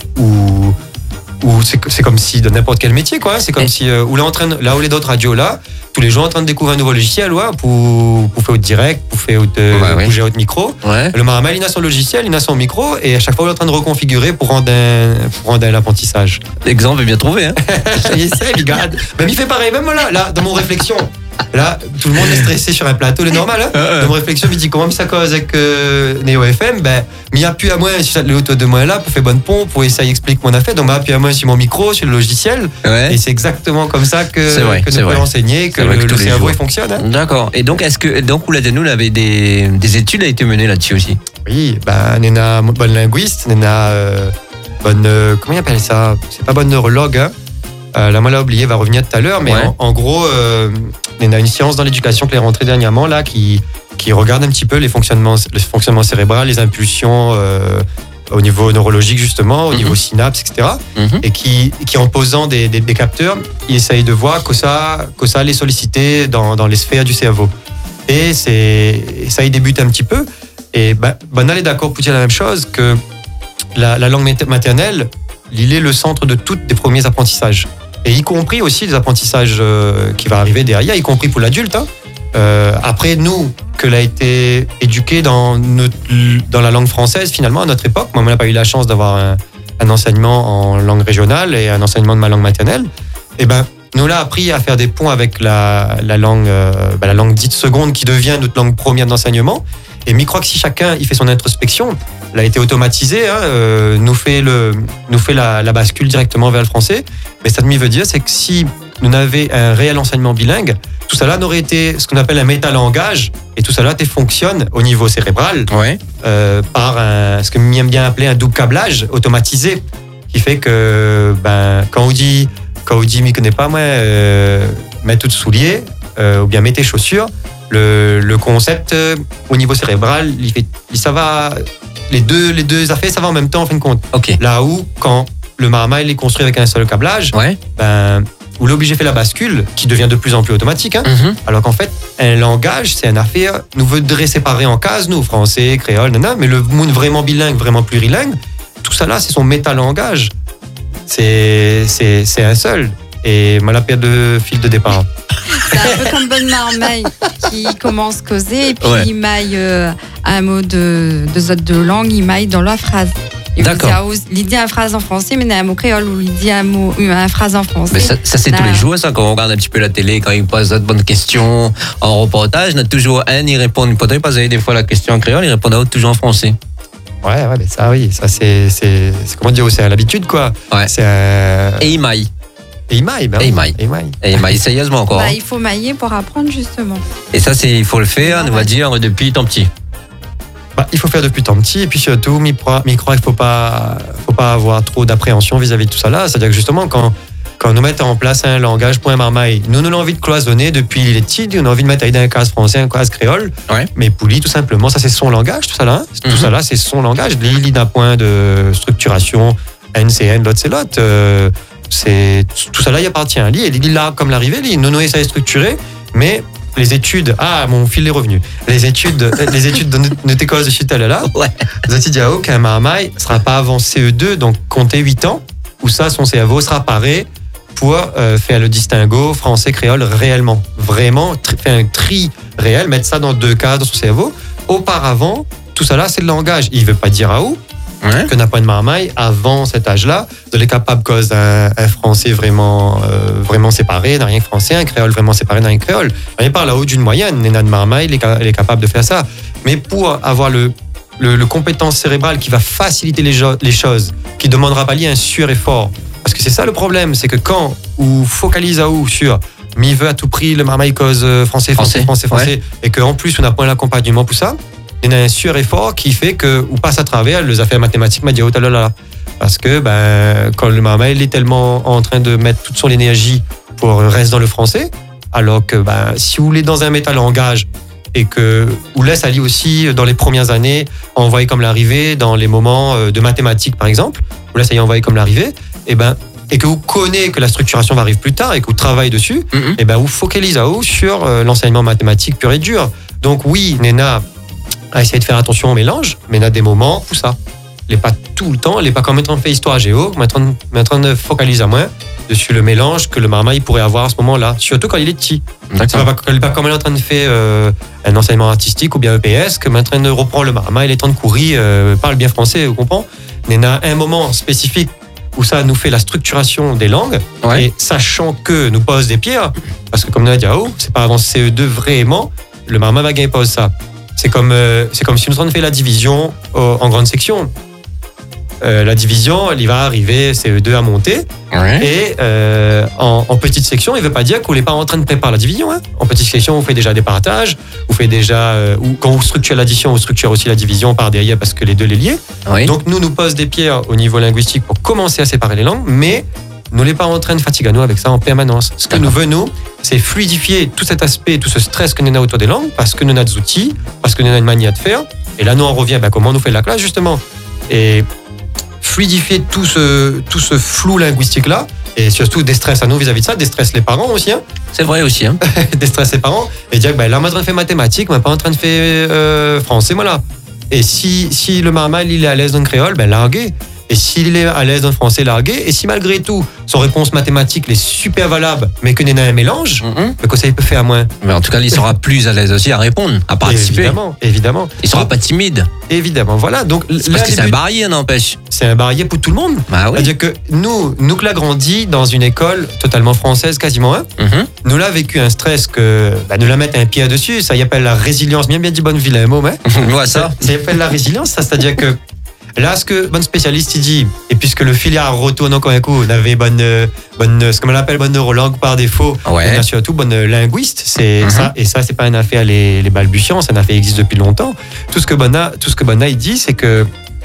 ou ou c'est c'est comme si de n'importe quel métier quoi. hein. C'est comme Et- si euh, ou là en train de- là où les d'autres radios là, tous les jours en train de découvrir un nouveau logiciel ouais, pour pour faire au direct, pour faire au Ouais, ouais. bouger au micro. Ouais. Le marmaille il a son logiciel, il a son micro et à chaque fois il est en train de reconfigurer pour rendre un, pour rendre un apprentissage. L'exemple est bien trouvé, hein. Il essaie, il garde. Même il fait pareil, même là, là, dans mon réflexion. Là, tout le monde est stressé sur un plateau, le normal. Hein? Dans mon réflexion, il dit comment ça cause avec euh, Néo F M. Ben, mais appuie à moi sur le autour de moi là pour faire bonne pompe, pour essayer d'expliquer mon affaire. Donc, appuie à moi sur mon micro, sur le logiciel. Ouais. Et c'est exactement comme ça que, C'est vrai, que c'est nous pouvons vrai. enseigner, que C'est vrai le, que le tous les cerveau jours. il fonctionne. Hein? D'accord. Et donc, est-ce que, donc, Ouladenou avait des, des études a été menées là-dessus aussi? Oui, ben, Néna, bonne linguiste, Néna, euh, bonne. euh, comment il appelle ça? C'est pas bonne neurologue, hein? Euh, la moi l'a oublié, va revenir tout à l'heure, mais Ouais. en, en gros, euh, Néna a une science dans l'éducation qui est rentrée dernièrement, là, qui, qui regarde un petit peu les fonctionnements, le fonctionnement cérébral, les impulsions euh, au niveau neurologique, justement, au Mhm. niveau synapse, et cetera. Mhm. Et qui, qui en posant des, des, des capteurs, il essaye de voir que ça, que ça les solliciter dans, dans les sphères du cerveau. Et c'est, ça y débute un petit peu. Et ben, Banal est d'accord pour dire la même chose, que la, la langue mater- maternelle, il est le centre de tous les premiers apprentissages. Et y compris aussi les apprentissages euh, qui vont arriver derrière, y compris pour l'adulte. Hein. Euh, après, nous, que l'a été éduqué dans, notre, dans la langue française, finalement, à notre époque, moi, on n'a pas eu la chance d'avoir un, un enseignement en langue régionale et un enseignement de ma langue maternelle. Et ben, nous l'a appris à faire des ponts avec la, la langue, euh, ben, la langue dite seconde qui devient notre langue première d'enseignement. Et je crois que si chacun il fait son introspection, elle a été automatisée, hein, euh, nous fait, le, nous fait la, la bascule directement vers le français. Mais ça veut dire, c'est que si nous avions un réel enseignement bilingue, tout cela n'aurait été ce qu'on appelle un métalangage, et tout cela fonctionne au niveau cérébral Ouais. euh, par un, ce que j'aime bien appeler un double câblage automatisé, qui fait que ben, quand on dit, quand on dit, m'y connais pas moi, euh, mets tout de souliers euh, ou bien mets tes chaussures. Le, le concept euh, au niveau cérébral, il fait, ça va, les deux, les deux affaires, ça va en même temps en fin de compte. Ok. Là où, quand le marmaille est construit avec un seul câblage, Ouais. ben, où l'obligé fait la bascule, qui devient de plus en plus automatique, hein, Mhm. alors qu'en fait, un langage, c'est une affaire, nous voudrions séparer en cases, nous, français, créole, nanana, mais le monde vraiment bilingue, vraiment plurilingue, tout ça là, c'est son métalangage. C'est, c'est, c'est un seul. Et moi, la paire de fil de départ. C'est un peu comme Bonne Marmaille qui commence à causer et puis Ouais. il maille euh, un mot de, de autres deux langues, il maille dans la phrase. Il D'accord. dit, il dit une phrase en français, mais il y a un mot créole ou il dit un mot, une phrase en français. Mais ça, ça c'est tous Non. les jours, ça, quand on regarde un petit peu la télé, quand ils posent de bonnes questions en reportage, il y en a toujours un, il répond, il peut pas des fois la question en créole, il répond à l'autre toujours en français. Ouais, ouais, mais ça, oui, ça, c'est, c'est, c'est comment dire, c'est à l'habitude, quoi. Ouais. C'est un... Et il maille. Et il maille, ben Et oui. il maille. Et il maille. Et maille sérieusement encore. Bah, hein. il faut mailler pour apprendre justement. Et ça, c'est, il faut le faire, on va dire, depuis tant petit. Bah, il faut faire depuis tant petit, et puis surtout, m'y croire, m'y croire, il ne faut pas, faut pas avoir trop d'appréhension vis-à-vis de tout ça là. C'est-à-dire que justement, quand, quand nous mettons en place un langage pour un marmaille, nous, nous avons envie de cloisonner depuis les petits, on a envie de mettre dans un case français, un case créole, Ouais. mais Pouli, tout simplement, ça c'est son langage, tout ça là. Hein. Tout Mhm. ça là, c'est son langage. Il lit d'un point de structuration, N C N, l'autre c'est l'autre. Euh, c'est, tout ça là, il appartient à lui, et il lit là comme l'arrivée, lui, nous, nous, ça est structuré, mais les études, ah, mon fil est revenu. Les études, les études de notre école de Chutelle là, Ouais. vous avez dit ah, qu'un marmaille ne sera pas avant C E deux, donc comptez huit ans, où ça, son cerveau sera paré pour euh, faire le distinguo français-créole réellement. Vraiment, tri- faire un tri réel, mettre ça dans deux cases dans son cerveau. Auparavant, tout ça là, c'est le langage. Il ne veut pas dire à où Ouais. que n'a pas de marmaille avant cet âge-là, de les capable cause un, un français vraiment, euh, vraiment séparé, d'un rien que français, un créole vraiment séparé d'un rien que créole. On parle là-haut d'une moyenne, Néna de marmaille, il est, ca- il est capable de faire ça. Mais pour avoir le, le, le compétence cérébrale qui va faciliter les, jo- les choses, qui ne demandera pas lié un sur-effort, parce que c'est ça le problème, c'est que quand on focalise à où sur mais il veut à tout prix le marmaille cause euh, français, français, français, Français, français, et qu'en plus on n'a pas l'accompagnement pour ça, il y a un sur-effort qui fait que ou passe à travers les affaires mathématiques, m'a dit oh là là. Parce que ben, quand le marmaille il est tellement en train de mettre toute son énergie pour rester dans le français, alors que ben, si vous voulez dans un métalangage et que vous laisse aller aussi dans les premières années envoyer comme l'arrivée, dans les moments euh, de mathématiques par exemple, vous laisse aller envoyer comme l'arrivée, et ben et que vous connaissez que la structuration va arriver plus tard et que vous travaillez dessus, Mhm. et ben vous focalisez à haut sur euh, l'enseignement mathématique pur et dur. Donc oui, Néna à essayer de faire attention au mélange, mais il y a des moments où ça. Il n'est pas tout le temps, il n'est pas comme en train de faire histoire géo, mais en train de, mais en train de focaliser à moins dessus le mélange que le marmaille pourrait avoir à ce moment-là, surtout quand il est petit. C'est D'accord. pas, il n'est pas comme il est en train de faire euh, un enseignement artistique ou bien E P S, que en train de reprendre le marmaille, il est en train de courir, euh, parle bien français, vous comprenez? Mais il y a un moment spécifique où ça nous fait la structuration des langues, Ouais. et sachant que nous pose des pierres, parce que comme nous a dit, ah, oh, c'est pas avant C E deux vraiment, le marmaille va gagner pose ça. C'est comme, euh, c'est comme si nous on fait la division euh, en grande section. Euh, la division, il va arriver C E deux à monter. Ouais. Et euh, en, en petite section, il ne veut pas dire qu'on n'est pas en train de préparer la division. Hein. En petite section, on fait déjà des partages, on fait déjà, euh, ou quand on structure l'addition, on structure aussi la division par derrière parce que les deux les liés. Oui. Donc nous, nous pose des pierres au niveau linguistique pour commencer à séparer les langues, mais nous n'est pas en train de fatiguer nous avec ça en permanence. Ce que nous venons, c'est fluidifier tout cet aspect, tout ce stress que nous avons autour des langues, parce que nous avons des outils, parce que nous avons une manière de faire. Et là, nous, on revient, ben, comment on nous fait la classe, justement. Et fluidifier tout ce, tout ce flou linguistique-là, et surtout des stress à nous vis-à-vis de ça, des stress les parents aussi, hein, C'est vrai aussi. Hein. des stress les parents, et dire que ben, là, on est en train de faire mathématiques, on n'est pas en train de faire euh, français, voilà. Et si, si le marmaille, il est à l'aise dans le créole, ben largué. Et s'il est à l'aise dans le français, largué. Et si malgré tout, son réponse mathématique est super valable, mais que n'est un mélange, Mhm. ben, que ça, il peut faire à moins. Mais en tout cas, il sera plus à l'aise aussi à répondre, à participer. Évidemment, évidemment. Il sera pas timide. Évidemment, voilà. Donc, C'est là, parce que les c'est un buts- barrière, n'empêche. c'est un barrière pour tout le monde. Bah oui. C'est-à-dire que nous, nous qui l'a grandi dans une école totalement française, quasiment, hein, Mhm. nous l'a vécu un stress que bah, nous la mettre un pied dessus, ça y appelle la résilience, bien bien dit bonne vilain mot, mais Ouais, ça. ça y appelle la résilience, ça, c'est-à-dire que là, ce que bon spécialiste il dit, et puisque le filière retourne encore un coup, on avait bonne, euh, bonne, ce qu'on appelle bonne neurolangue par défaut, Ouais. on a surtout bonne linguiste, c'est Mhm. ça, et ça c'est pas une affaire les, les balbutiants, c'est une affaire qui existe depuis longtemps. Tout ce que Bonna, tout ce que Bonna il dit, c'est que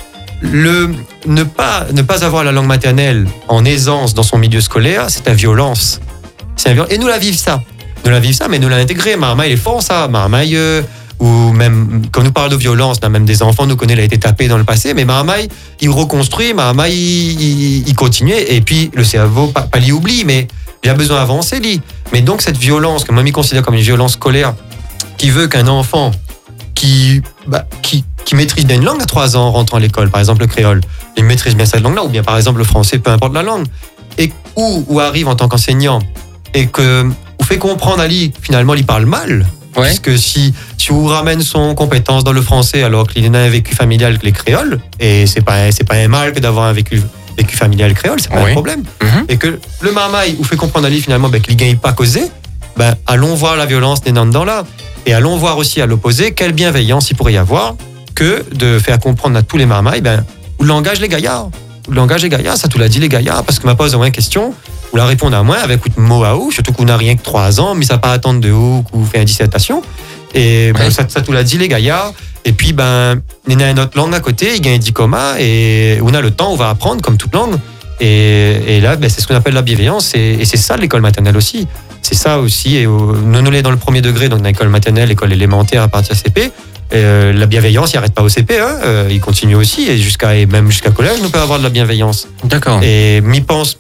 le ne pas ne pas avoir la langue maternelle en aisance dans son milieu scolaire, c'est une violence. C'est un viol- et nous la vivons ça. Nous la vivons ça, mais nous l'a intégré. Marmaille est fort ça. Marmaille euh, ou même quand nous parle de violence, on a même des enfants, nous connaît, il a été tapé dans le passé, mais Marmaille, il reconstruit, Marmaille, il, il, il continue, et puis le cerveau, pas, pas l'y oublie, mais il a besoin d'avancer, lui. Mais donc cette violence, que moi je considère comme une violence scolaire, qui veut qu'un enfant qui, bah, qui, qui maîtrise bien une langue à trois ans rentrant à l'école, par exemple le créole, il maîtrise bien cette langue-là, ou bien par exemple le français, peu importe la langue, et où, où arrive en tant qu'enseignant, et que vous fait comprendre à lui, finalement, il parle mal. Ouais. Parce que si, si vous ramène son compétence dans le français alors qu'il a un vécu familial que les créoles, et c'est pas, c'est pas un mal que d'avoir un vécu, vécu familial créole, c'est pas Oui. un problème. Mhm. Et que le marmaille vous fait comprendre à lui finalement ben, qu'il ne gagne pas causé, ben, allons voir la violence des dedans là. Et allons voir aussi à l'opposé quelle bienveillance il pourrait y avoir que de faire comprendre à tous les marmailles, ben, où le langage les gaillards. Où le langage les gaillards, ça tout l'a dit les gaillards, parce que ma pose au moins une question, où ou la répondre à moi avec un mot à ou, surtout qu'on n'a rien que trois ans, mais ça pas attendre de ou, qu'on fait une dissertation. Et ben, Ouais. ça, ça tout l'a dit, les gaillards. Et puis, ben, il y a une autre langue à côté, il y a un diploma, et on a le temps, on va apprendre comme toute langue. Et, et là, ben, c'est ce qu'on appelle la bienveillance, et, et c'est ça l'école maternelle aussi. C'est ça aussi. Et au- nous, nous, on est dans le premier degré, donc dans l'école maternelle, l'école élémentaire à partir de C P. Et, euh, la bienveillance, il n'arrête pas au C P, hein, euh, il continue aussi, et, jusqu'à, et même jusqu'à collège, nous peut avoir de la bienveillance. D'accord. Et m'y pense,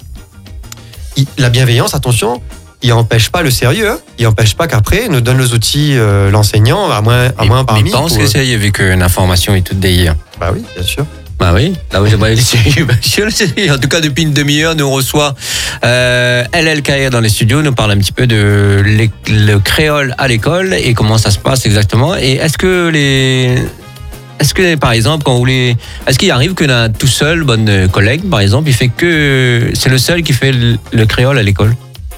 il- la bienveillance, attention, il n'empêche pas le sérieux, hein. Il n'empêche pas qu'après, nous donne les outils, euh, l'enseignant, à moins, à moins Mais parmi. pense pour- que ça y est, vu que l'information est toute derrière. Bah oui, bien sûr. Bah oui, là où j'aimerais le sérieux, bien sûr, le sérieux. En tout cas, depuis une demi-heure, nous on reçoit euh, L L K R dans les studios, nous parle un petit peu de l'é- le créole à l'école et comment ça se passe exactement. Et est-ce que les... Est-ce que, par exemple, quand vous les... Est-ce qu'il arrive que d'un tout seul, bonne collègue, par exemple, il fait que... C'est le seul qui fait le, le créole à l'école?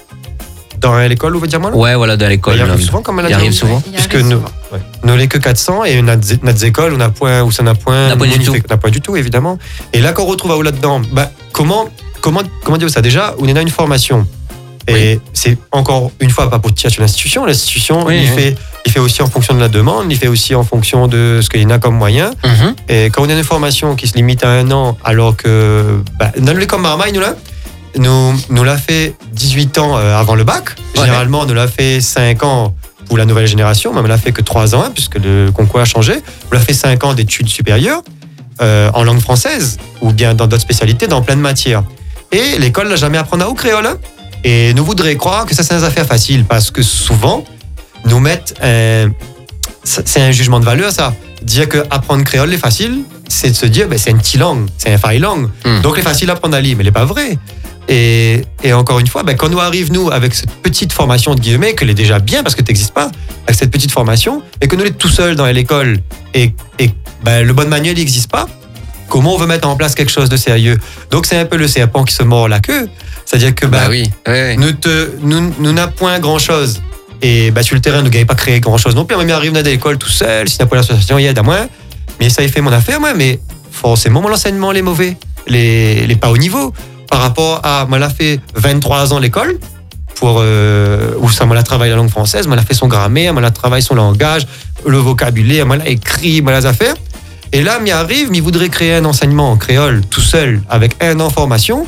Dans l'école, vous voulez dire moi là Ouais, voilà, dans Bah, l'école. il arrive là. souvent, comme elle a Il dit. arrive souvent. Il y Puisque arrive nous, souvent. ouais. nous, on n'est que quatre cents et notre, notre école, on a point, ou ça n'a point, N'a pas nous, du on y tout. fait- n'a pas du tout, évidemment. Et là, qu'on retrouve à où là-dedans, bah, comment, comment, comment dire ça? Déjà, on est dans une formation. Et c'est encore une fois pas pour tirer sur l'institution. L'institution, Oui, il, oui. fait, il fait aussi en fonction de la demande, il fait aussi en fonction de ce qu'il y en a comme moyen. Mhm. Et quand on a une formation qui se limite à un an, alors que bah, dans le comme Marmaille, nous là, nous, nous l'a fait dix-huit ans euh, avant le bac. Ouais. Généralement, on nous l'a fait cinq ans pour la nouvelle génération, mais on l'a fait que trois ans, hein, puisque le concours a changé. On l'a fait cinq ans d'études supérieures euh, en langue française, ou bien dans d'autres spécialités, dans plein de matières. Et l'école n'a jamais appris à au créole. Hein. Et nous voudrions croire que ça, c'est une affaire facile, parce que souvent, nous mettent un... C'est un jugement de valeur, ça. Dire que apprendre créole est facile, c'est de se dire, ben, c'est une petite langue, c'est un faille langue. Hmm. Donc, c'est facile à apprendre à lire, mais il n'est pas vrai. Et, et encore une fois, ben, quand nous arrivons, nous, avec cette petite formation de guillemets, que l'est déjà bien, parce que tu n'existes pas, avec cette petite formation, et que nous, on est tout seul dans l'école, et, et ben, le bon manuel n'existe pas, comment on veut mettre en place quelque chose de sérieux? Donc, c'est un peu le serpent qui se mord la queue. C'est-à-dire que, ben, Bah oui. Ouais. nous te, nous, nous n'a point grand chose. Et bah, sur le terrain, nous n'avons pas créé grand chose non plus. On même arrive dans l'école tout seul, si n'a pas l'association, il y a à moi. Mais ça a fait mon affaire, moi. Mais forcément, mon enseignement, les mauvais, les, les pas au niveau. Par rapport à, moi, l'a fait vingt-trois ans l'école, pour, euh, où ça, moi, l'a travaillé la langue française, moi, l'a fait son grammaire, moi, l'a travaillé son langage, le vocabulaire, moi, l'a écrit, moi, les affaires. Et là, m'y arrive, m'y voudrait créer un enseignement en créole tout seul, avec un an de formation.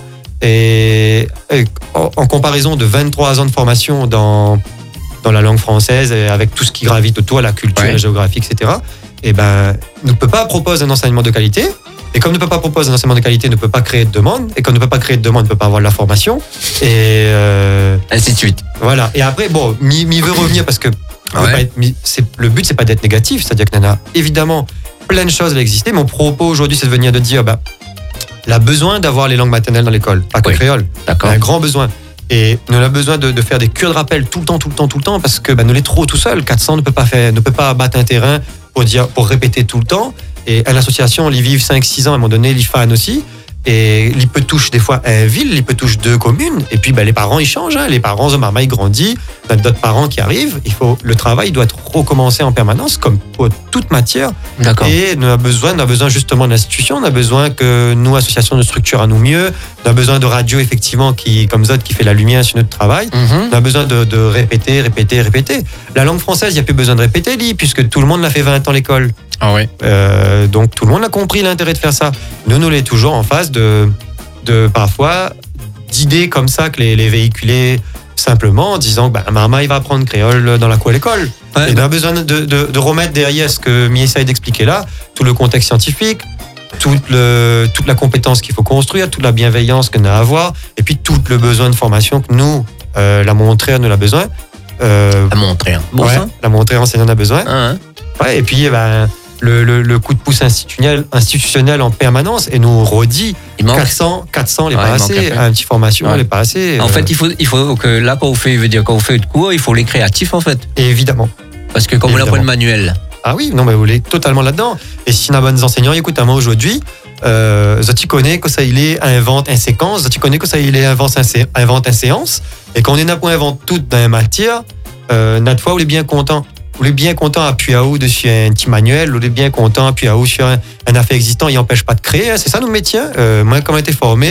Et, et en, en comparaison de vingt-trois ans de formation dans, dans la langue française, et avec tout ce qui gravite autour, la culture, Ouais. la géographie, et cetera, et ben, ne peut pas proposer un enseignement de qualité. Et comme ne peut pas proposer un enseignement de qualité, ne peut pas créer de demande. Et comme ne peut pas créer de demande, ne peut pas avoir de la formation. Et euh, Ainsi de suite. voilà. Et après, bon, m'y m'y veut revenir parce que on veut Ouais. pas être- m'y- c'est- le but, c'est pas d'être négatif. C'est-à-dire qu'il y en a évidemment plein de choses à exister. Mon propos aujourd'hui, c'est de venir de dire, bah, il a besoin d'avoir les langues maternelles dans l'école, pas que Oui. le créole. D'accord. Un grand besoin. Et nous avons besoin de, de faire des cures de rappel tout le temps, tout le temps, tout le temps, parce que bah, nous les trop tout seul. quatre cents ne peut pas faire, ne peut pas battre un terrain pour dire, pour répéter tout le temps. Et à l'association, on y vit cinq six ans, à un moment donné, l'I F A N aussi. Et l'I P E touche des fois une ville, l'I P E touche deux communes. Et puis bah, les parents, ils changent. Hein. Les parents, de Marmaille grandit. On a d'autres parents qui arrivent. Il faut, le travail doit être recommencé en permanence, comme pour toute matière. D'accord. Et nous avons besoin, on a besoin justement de l'institution, on a besoin que nous, associations, nous structurons à nous mieux. On a besoin de radio, effectivement, qui, comme Z, qui fait la lumière sur notre travail. Mhm. On a besoin de, de répéter, répéter, répéter. La langue française, il n'y a plus besoin de répéter, Lee, puisque tout le monde l'a fait vingt ans à l'école. Ah ouais. Euh, donc tout le monde a compris l'intérêt de faire ça. Nous, nous l'est toujours en face de, de parfois d'idées comme ça que les, les véhiculer simplement en disant que bah, Marmaille va apprendre créole dans la cour à l'école. Ouais, Et on a besoin de, de, de remettre derrière ce que Mi essaye d'expliquer là, tout le contexte scientifique, toute, le, toute la compétence qu'il faut construire, toute la bienveillance qu'on a à avoir, et puis tout le besoin de formation que nous, euh, la montrer, nous a besoin. Euh, à montrer. Hein. Bon ouais, ça. la montrer enseignant en a besoin. Hein, hein. Ouais, et puis eh ben, le, le, le coup de pouce institutionnel, institutionnel en permanence, et nous redit Il manque. quatre cents, quatre cents, les Ouais, pas il manque assez, un peu. un petit formation, Ouais. les pas assez. En euh, fait, il faut, il faut que là, quand vous faites, veut dire, quand vous faites de cours, il faut les créatifs, en fait. évidemment. Parce que comme on apprend Évidemment. le manuel. Ah oui, non, mais vous l'êtes totalement là-dedans. Et si on a bonnes enseignants, écoute, à moi aujourd'hui, euh, ça tu connais que ça il est invente une séquence, ça tu connais que ça il est invente un, sé- invente une séance. Et quand on est n'a point invente tout dans la matière, euh, notre fois, on est bien content. On est bien content appuyer à haut dessus un petit manuel, on est bien content appuyer à haut sur un, un affaire existant, il n'empêche pas de créer, hein. C'est ça nos métiers. Euh, moi, quand j'ai été formé,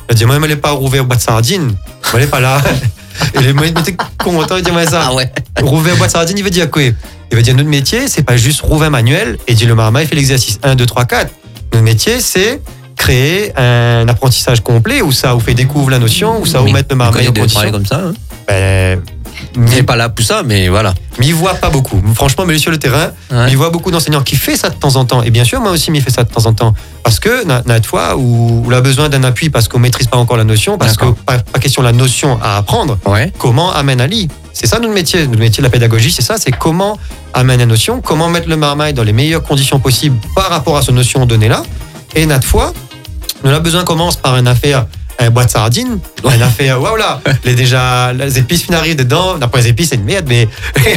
Il a dit, moi, elle n'est pas rouvert au bois de sardines. Moi, elle n'est pas là. Et le mec était content, il dit, moi, ça. Ah ouais. Rouvert au bois de sardines, il veut dire quoi? Il veut dire, notre métier, c'est pas juste rouvrir manuel et dire le marmaille, il fait l'exercice un, deux, trois, quatre. Notre métier, c'est créer un apprentissage complet où ça vous fait découvrir la notion, où ça vous Oui. met le marmaille en Vous condition. comme ça. Hein. Ben, Il n'est pas là pour ça, mais voilà. mais il voit pas beaucoup. Franchement, mais lui sur le terrain, Ouais. il voit beaucoup d'enseignants qui fait ça de temps en temps. Et bien sûr, moi aussi, il fait ça de temps en temps. Parce que, na- na fois, où on a besoin d'un appui parce qu'on maîtrise pas encore la notion, parce que D'accord. pas, pas question de la notion à apprendre, Ouais. comment amène à l'I. C'est ça notre métier. Notre métier de la pédagogie, c'est ça, c'est comment amener la notion, comment mettre le marmaille dans les meilleures conditions possibles par rapport à cette notion donnée là. Et na fois, nous avons besoin commence par une affaire, un boîte de sardines, une affaire, waouh là, les déjà, les épices finissent arrivent dedans, d'après les épices c'est une merde, mais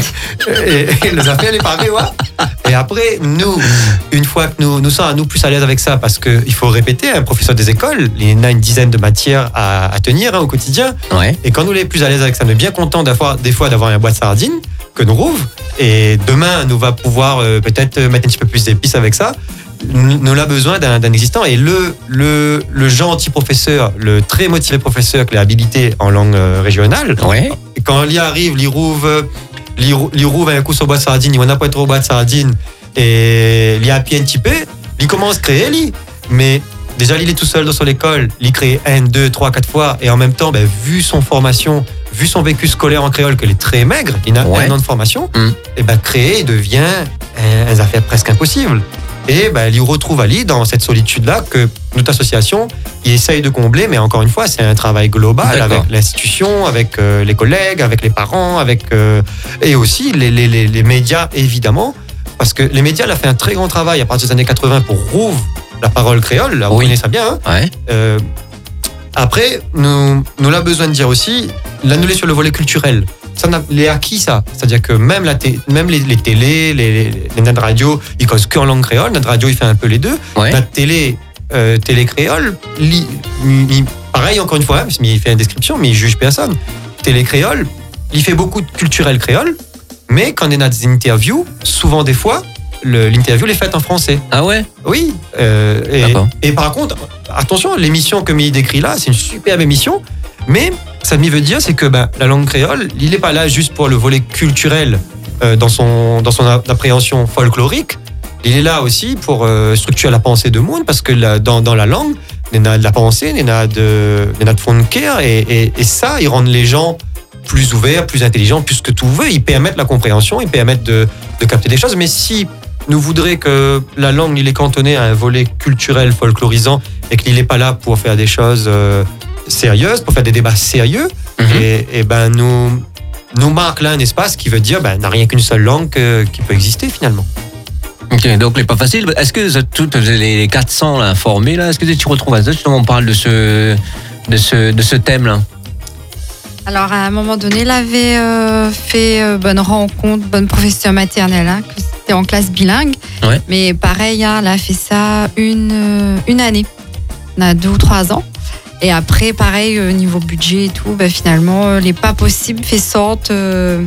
et, et les affaires les parées, ouais. Et après, nous, une fois que nous, nous sommes nous plus à l'aise avec ça, parce qu'il faut répéter, un professeur des écoles, il a une dizaine de matières à, à tenir hein, au quotidien, Ouais. et quand nous les plus à l'aise avec ça, nous sommes bien contents d'avoir, des fois d'avoir un boîte de sardines que nous rouvre, et demain, nous va pouvoir euh, peut-être mettre un petit peu plus d'épices avec ça. Nous, nous avons besoin d'un, d'un existant. Et le, le, le gentil professeur, le très motivé professeur qui est habilité en langue euh, régionale, Ouais. quand il arrive, il rouvre, il rouvre, il rouvre un coup sur boîte de sardines, il n'a pas trop boîte de sardines, et il y a un pied un petit peu, il commence à créer, lui. Mais déjà, il est tout seul dans son école, il crée un, deux, trois, quatre fois, et en même temps, ben, vu son formation, vu son vécu scolaire en créole, qu'il est très maigre, il a Ouais. un an de formation, Mm. et ben, créer devient un, un affaire presque impossible. Et ben, il retrouve Ali dans cette solitude-là que notre association il essaye de combler, mais encore une fois, c'est un travail global D'accord. avec l'institution, avec euh, les collègues, avec les parents, avec euh, et aussi les, les, les, les médias, évidemment, parce que les médias, là, fait un très grand travail à partir des années quatre-vingts pour rouvrir la parole créole, là, vous Oui. connaissez ça bien, hein. Ouais. Euh, après, nous, nous avons besoin de dire aussi, là, nous, les sur le volet culturel. Ça n'a les acquis, ça. C'est-à-dire que même, la té- même les, les télés, les, les, les notre radio, ils causent qu'en langue créole. Notre radio, il fait un peu les deux. Ouais. Notre télé, euh, télé créole, li- il- pareil, encore une fois, hein, parce qu'il fait une description, mais il juge personne. Télé créole, il fait beaucoup de culturel créole, mais quand on a des interviews, souvent des fois, le- l'interview est faite en français. Ah ouais. Oui. euh, et, D'accord. et par contre, attention, l'émission que il décrit là, c'est une superbe émission, mais ça me veut dire, c'est que ben, la langue créole, il n'est pas là juste pour le volet culturel euh, dans son dans son appréhension folklorique. Il est là aussi pour euh, structurer la pensée de monde, parce que la- dans, dans la langue, il y a de la pensée, il y a de, il y a de fond de cœur, et, et, et ça, ils rendent les gens plus ouverts, plus intelligents, plus que tout veut. Ils permettent la compréhension, ils permettent de, de capter des choses. Mais si nous voudrions que la langue, il est cantonné à un volet culturel, folklorisant, et qu'il n'est pas là pour faire des choses euh, sérieuses, pour faire des débats sérieux, Mhm. et, et ben nous, nous marque là un espace qui veut dire, ben, n'a rien qu'une seule langue que- qui peut exister finalement. Ok, donc c'est pas facile. Est-ce que vous êtes toutes les quatre cents là, formés là, est-ce que tu retrouves à ça justement on parle de ce de ce de ce thème là? Alors, à un moment donné, elle avait euh, fait euh, bonne rencontre, bonne professeure maternelle, hein, que c'était en classe bilingue. Ouais. Mais pareil, hein, elle a fait ça une, euh, une année. On a deux ou trois ans. Et après, pareil, au niveau budget et tout, bah, finalement, euh, les pas possibles fait sorte euh,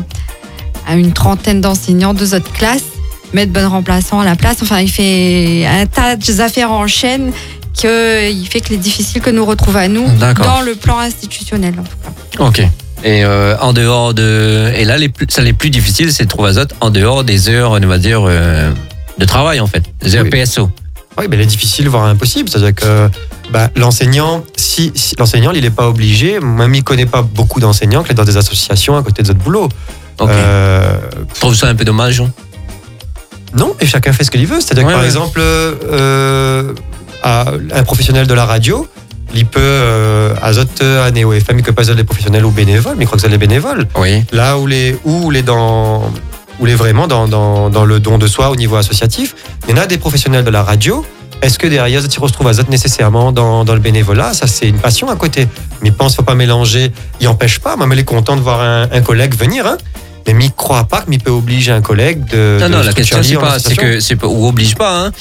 à une trentaine d'enseignants, deux autres classes, mettre bon remplaçant à la place. Enfin, il fait un tas d'affaires en chaîne qu'il fait que les difficiles que nous retrouvons à nous D'accord. dans le plan institutionnel, en tout cas. Ok. Et euh, en dehors de et là les plus, ça les plus difficiles c'est de trouver Azot en dehors des heures on va dire euh, de travail en fait, des heures Oui. P S O. Oui, mais il est difficile, voire impossible. C'est-à-dire que bah, l'enseignant, si, si l'enseignant, il n'est pas obligé, même il ne connaît pas beaucoup d'enseignants qui sont dans des associations à côté de votre boulot. Ok. Euh, Je trouve ça un peu dommage. hein. non, et chacun fait ce qu'il veut. C'est-à-dire Ouais, que par ouais. exemple, euh, à- un professionnel de la radio, il peut, euh, à Zot, à Néo F M, il peut pas être des professionnels ou bénévoles, mais il croit que c'est des bénévoles. Oui. Là où les, où les dans, où les vraiment dans, dans, dans le don de soi au niveau associatif, il y en a des professionnels de la radio. Est-ce que derrière, ils se retrouvent à Zot nécessairement dans, dans le bénévolat? Ça, c'est une passion à côté. Mais il pense qu'il ne faut pas mélanger. Il n'empêche pas. Moi, il est content de voir un, un collègue venir. Hein. Mais il ne croit pas qu'il peut obliger un collègue de. Non de non la structurer question c'est en pas c'est association. que c'est pas ou oblige pas hein.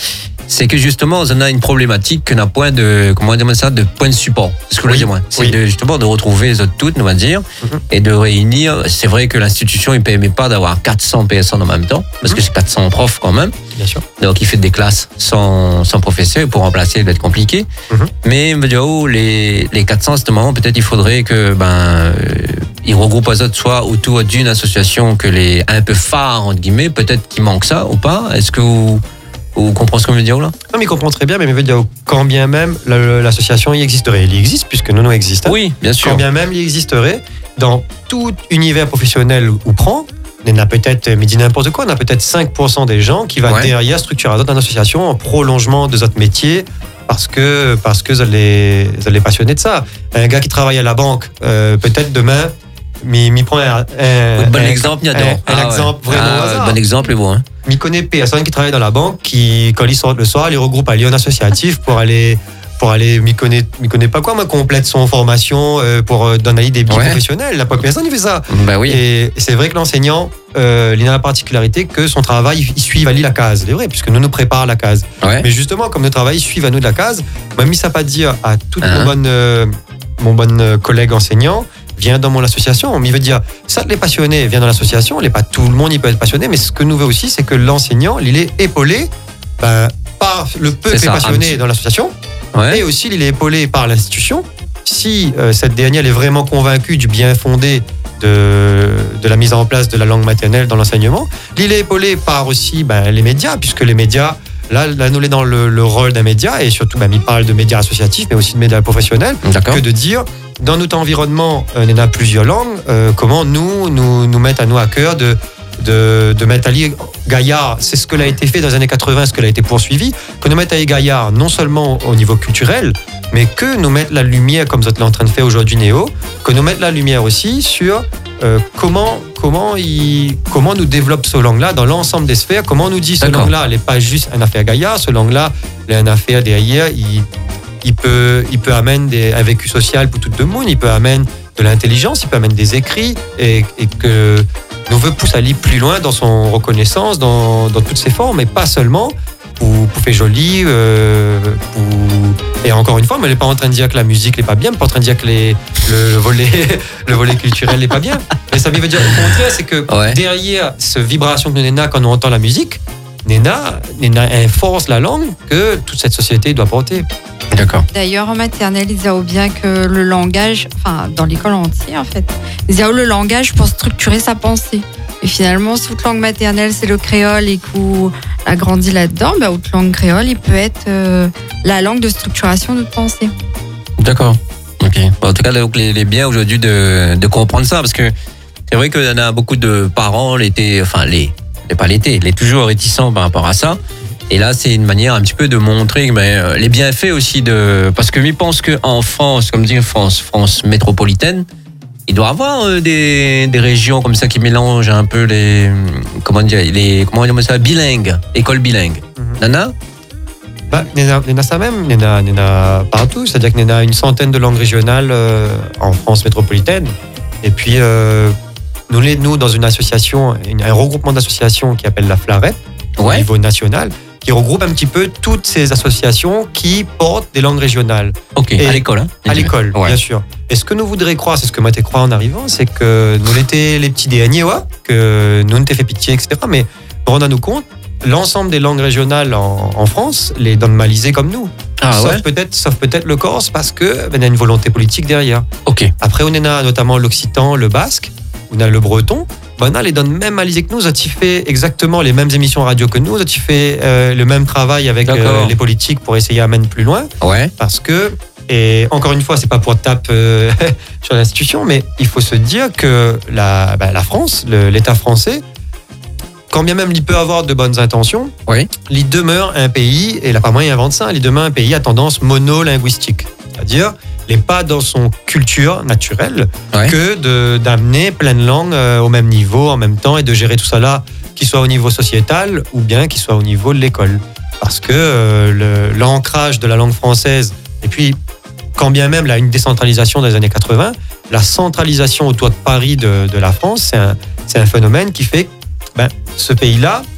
c'est que justement, on a une problématique qu'on a point de, comment dire ça, de point de support. C'est ce que je Oui, veux dire, moi. C'est oui. de, justement de retrouver les autres toutes, on va dire, Mhm. et de réunir. C'est vrai que l'institution, il ne permet pas d'avoir quatre cents personnes en même temps, parce que c'est quatre cents profs quand même. Bien sûr. Donc, il fait des classes sans, sans professeur. Pour remplacer, il va être compliqué. Mhm. Mais, me dire, oh, les, les quatre cents, à ce moment, peut-être il faudrait que, ben, euh, ils regroupent les autres soit autour d'une association que les, un peu phare, entre guillemets. Peut-être qu'il manque ça ou pas. Est-ce que vous, vous comprenez ce que je veux dire, là? Non, mais il comprend très bien, mais il veut dire, quand bien même la- l'association y existerait. Il y existe, puisque Nono existe. hein. Oui, bien sûr. Quand bien même il existerait, dans tout univers professionnel où prend, il y en a peut-être, mais dis n'importe quoi, on a peut-être cinq pour cent des gens qui va Ouais. derrière structurer d'autres associations en prolongement de notre métier parce que parce que ça les, ça les passionnés de ça. Un gars qui travaille à la banque, euh, peut-être demain, m'y m'y prend un, un, Oui, bon un- exemple, un, Niador. un Ah, ouais. exemple vraiment Ah, au ouais, hasard. bon exemple est bon. Hein. M'y connaît personne qui travaille dans la banque qui, quand ils sortent le soir, les regroupe à Lyon Associatif pour aller, pour aller, m'y connaît, m'y connaît pas quoi, moi, complète son formation euh, pour euh, donner des billes Ouais. professionnels. La personne, il fait ça. Bah oui. Et c'est vrai que l'enseignant, euh, il a la particularité que son travail, il suit à lui la case. C'est vrai, puisque nous nous prépare la case. Ouais. Mais justement, comme notre travail suit à nous de la case, m'a mis ça pas dire à tout Hein. mon bon, euh, mon bon euh, collègue enseignant, viens dans mon association. Il veut dire, ça, les passionnés, viens dans l'association. Les pas tout le monde, il peut être passionné. Mais ce que nous veut aussi, c'est que l'enseignant, il est épaulé ben, par le peu C'est fait ça, un passionné petit- dans l'association. Ouais. Et aussi, il est épaulé par l'institution. Si euh, cette dernière est vraiment convaincue du bien fondé de, de la mise en place de la langue maternelle dans l'enseignement, il est épaulé par aussi ben, les médias, puisque les médias, là, là nous, on est dans le, le rôle d'un média, et surtout, ben, il parle de médias associatifs, mais aussi de médias professionnels, D'accord. que de dire, dans notre environnement, euh, il y en a plusieurs langues, euh, comment nous, nous, nous mettre à nous à cœur de, de, de mettre Ali Gaillard, c'est ce que l'a été fait dans les années quatre-vingts, ce que l'a été poursuivi, que nous mettre Ali Gaillard non seulement au niveau culturel, mais que nous mettre la lumière, comme vous êtes en train de faire aujourd'hui Néo, que nous mettre la lumière aussi sur euh, comment, comment, il, comment nous développe ce langue-là dans l'ensemble des sphères, comment on nous dit ce D'accord. langue-là, elle n'est pas juste une affaire Gaillard, ce langue-là, elle est une affaire derrière, il, il peut, il peut amener des, un vécu social pour tout le monde, il peut amener de l'intelligence, il peut amener des écrits, et, et que nous veut pousser à aller plus loin dans son reconnaissance, dans, dans toutes ses formes, et pas seulement pour, pour faire joli, euh, pour... et encore une fois, mais elle n'est pas en train de dire que la musique n'est pas bien, elle n'est pas en train de dire que les, le, volet, le volet culturel n'est pas bien, mais ça veut dire au contraire, c'est que Ouais. derrière ce vibration que nous Nena quand on entend la musique, Nena, Nena enforce la langue que toute cette société doit porter. D'accord. D'ailleurs, en maternelle, ils disent bien que le langage, enfin, dans l'école entière, en fait, ils disent le langage pour structurer sa pensée. Et finalement, si votre langue maternelle, c'est le créole et qu'on a grandi là-dedans, bah, votre langue créole, il peut être euh, la langue de structuration de notre pensée. D'accord. Ok. Bon, en tout cas, donc, les, les biens aujourd'hui de, de comprendre ça, parce que c'est vrai qu'il y en a beaucoup de parents, l'été, enfin, les, les pas l'été, les toujours réticents par rapport à ça. Et là, c'est une manière un petit peu de montrer mais, euh, les bienfaits aussi de. Parce que je pense qu'en France, comme dit France, France métropolitaine, il doit y avoir euh, des, des régions comme ça qui mélangent un peu les. Comment dire, les. Comment dire ça? Bilingues, école bilingue. Mhm. Nana? Bah, Nena, Nena ça même, Nena, Nena partout, c'est-à-dire que Nena a une centaine de langues régionales euh, en France métropolitaine. Et puis, euh, nous, les- nous, dans une association, une- un regroupement d'associations qui appelle la Flaret, au Ouais. niveau national, qui regroupe un petit peu toutes ces associations qui portent des langues régionales. Ok, Et à l'école. Hein, À l'école, Ouais. bien sûr. Et ce que nous voudrions croire, c'est ce que moi t'ai croire en arrivant, c'est que nous l'étions les petits derniers, ouais, que nous ne t'ai fait pitié, et cetera. Mais rendons-nous compte, l'ensemble des langues régionales en, en France les donnent malisées comme nous. Ah sauf ouais? peut-être, sauf peut-être le Corse parce que ben, il y a une volonté politique derrière. Ok. Après, on a notamment l'occitan, le basque, on a le breton. Ben, on les donne même malisées que nous. Ça fait exactement les mêmes émissions radio que nous. Ça fait euh, le même travail avec D'accord. euh, les politiques pour essayer d'amener plus loin. Ouais. Parce que, et encore une fois, c'est pas pour taper euh, sur l'institution, mais il faut se dire que la, ben, la France, le- l'État français, quand bien même il peut avoir de bonnes intentions, Oui. il demeure un pays, et là pas moyen invente ça, il demeure un pays à tendance monolinguistique. C'est-à-dire, il n'est pas dans son culture naturelle Ouais. que de- d'amener plein de langues euh, au même niveau en même temps et de gérer tout ça là, qu'il soit au niveau sociétal ou bien qu'il soit au niveau de l'école. Parce que euh, le- l'ancrage de la langue française, et puis quand bien même là, une décentralisation dans les années quatre-vingts, la centralisation autour de Paris de, de la France, c'est un, c'est un phénomène qui fait que ben, ce pays-là,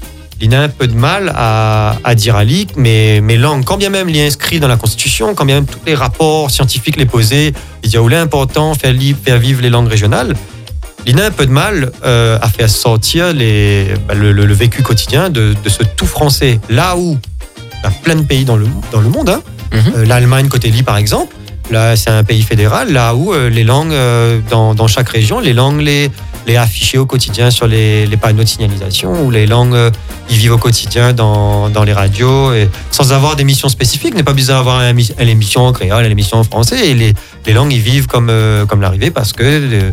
il a un peu de mal à, à dire à l'I C mais mes langues, quand bien même il est inscrit dans la Constitution, quand bien même tous les rapports scientifiques les posés, il dit où il est important faire, li- faire vivre les langues régionales. Il a un peu de mal euh, à faire sortir les, bah, le, le, le vécu quotidien de, de ce tout français. Là où il y a plein de pays dans le, dans le monde, hein. Mhm. Euh, l'Allemagne côté L I par exemple, là c'est un pays fédéral, là où euh, les langues euh, dans, dans chaque région, les langues les, les affichées au quotidien sur les, les panneaux de signalisation, ou les langues euh, ils vivent au quotidien dans, dans les radios, et sans avoir d'émissions spécifiques, n'est pas besoin d'avoir une émission en créole, une émission en français, et les, les langues ils vivent comme, euh, comme l'arrivée parce que euh,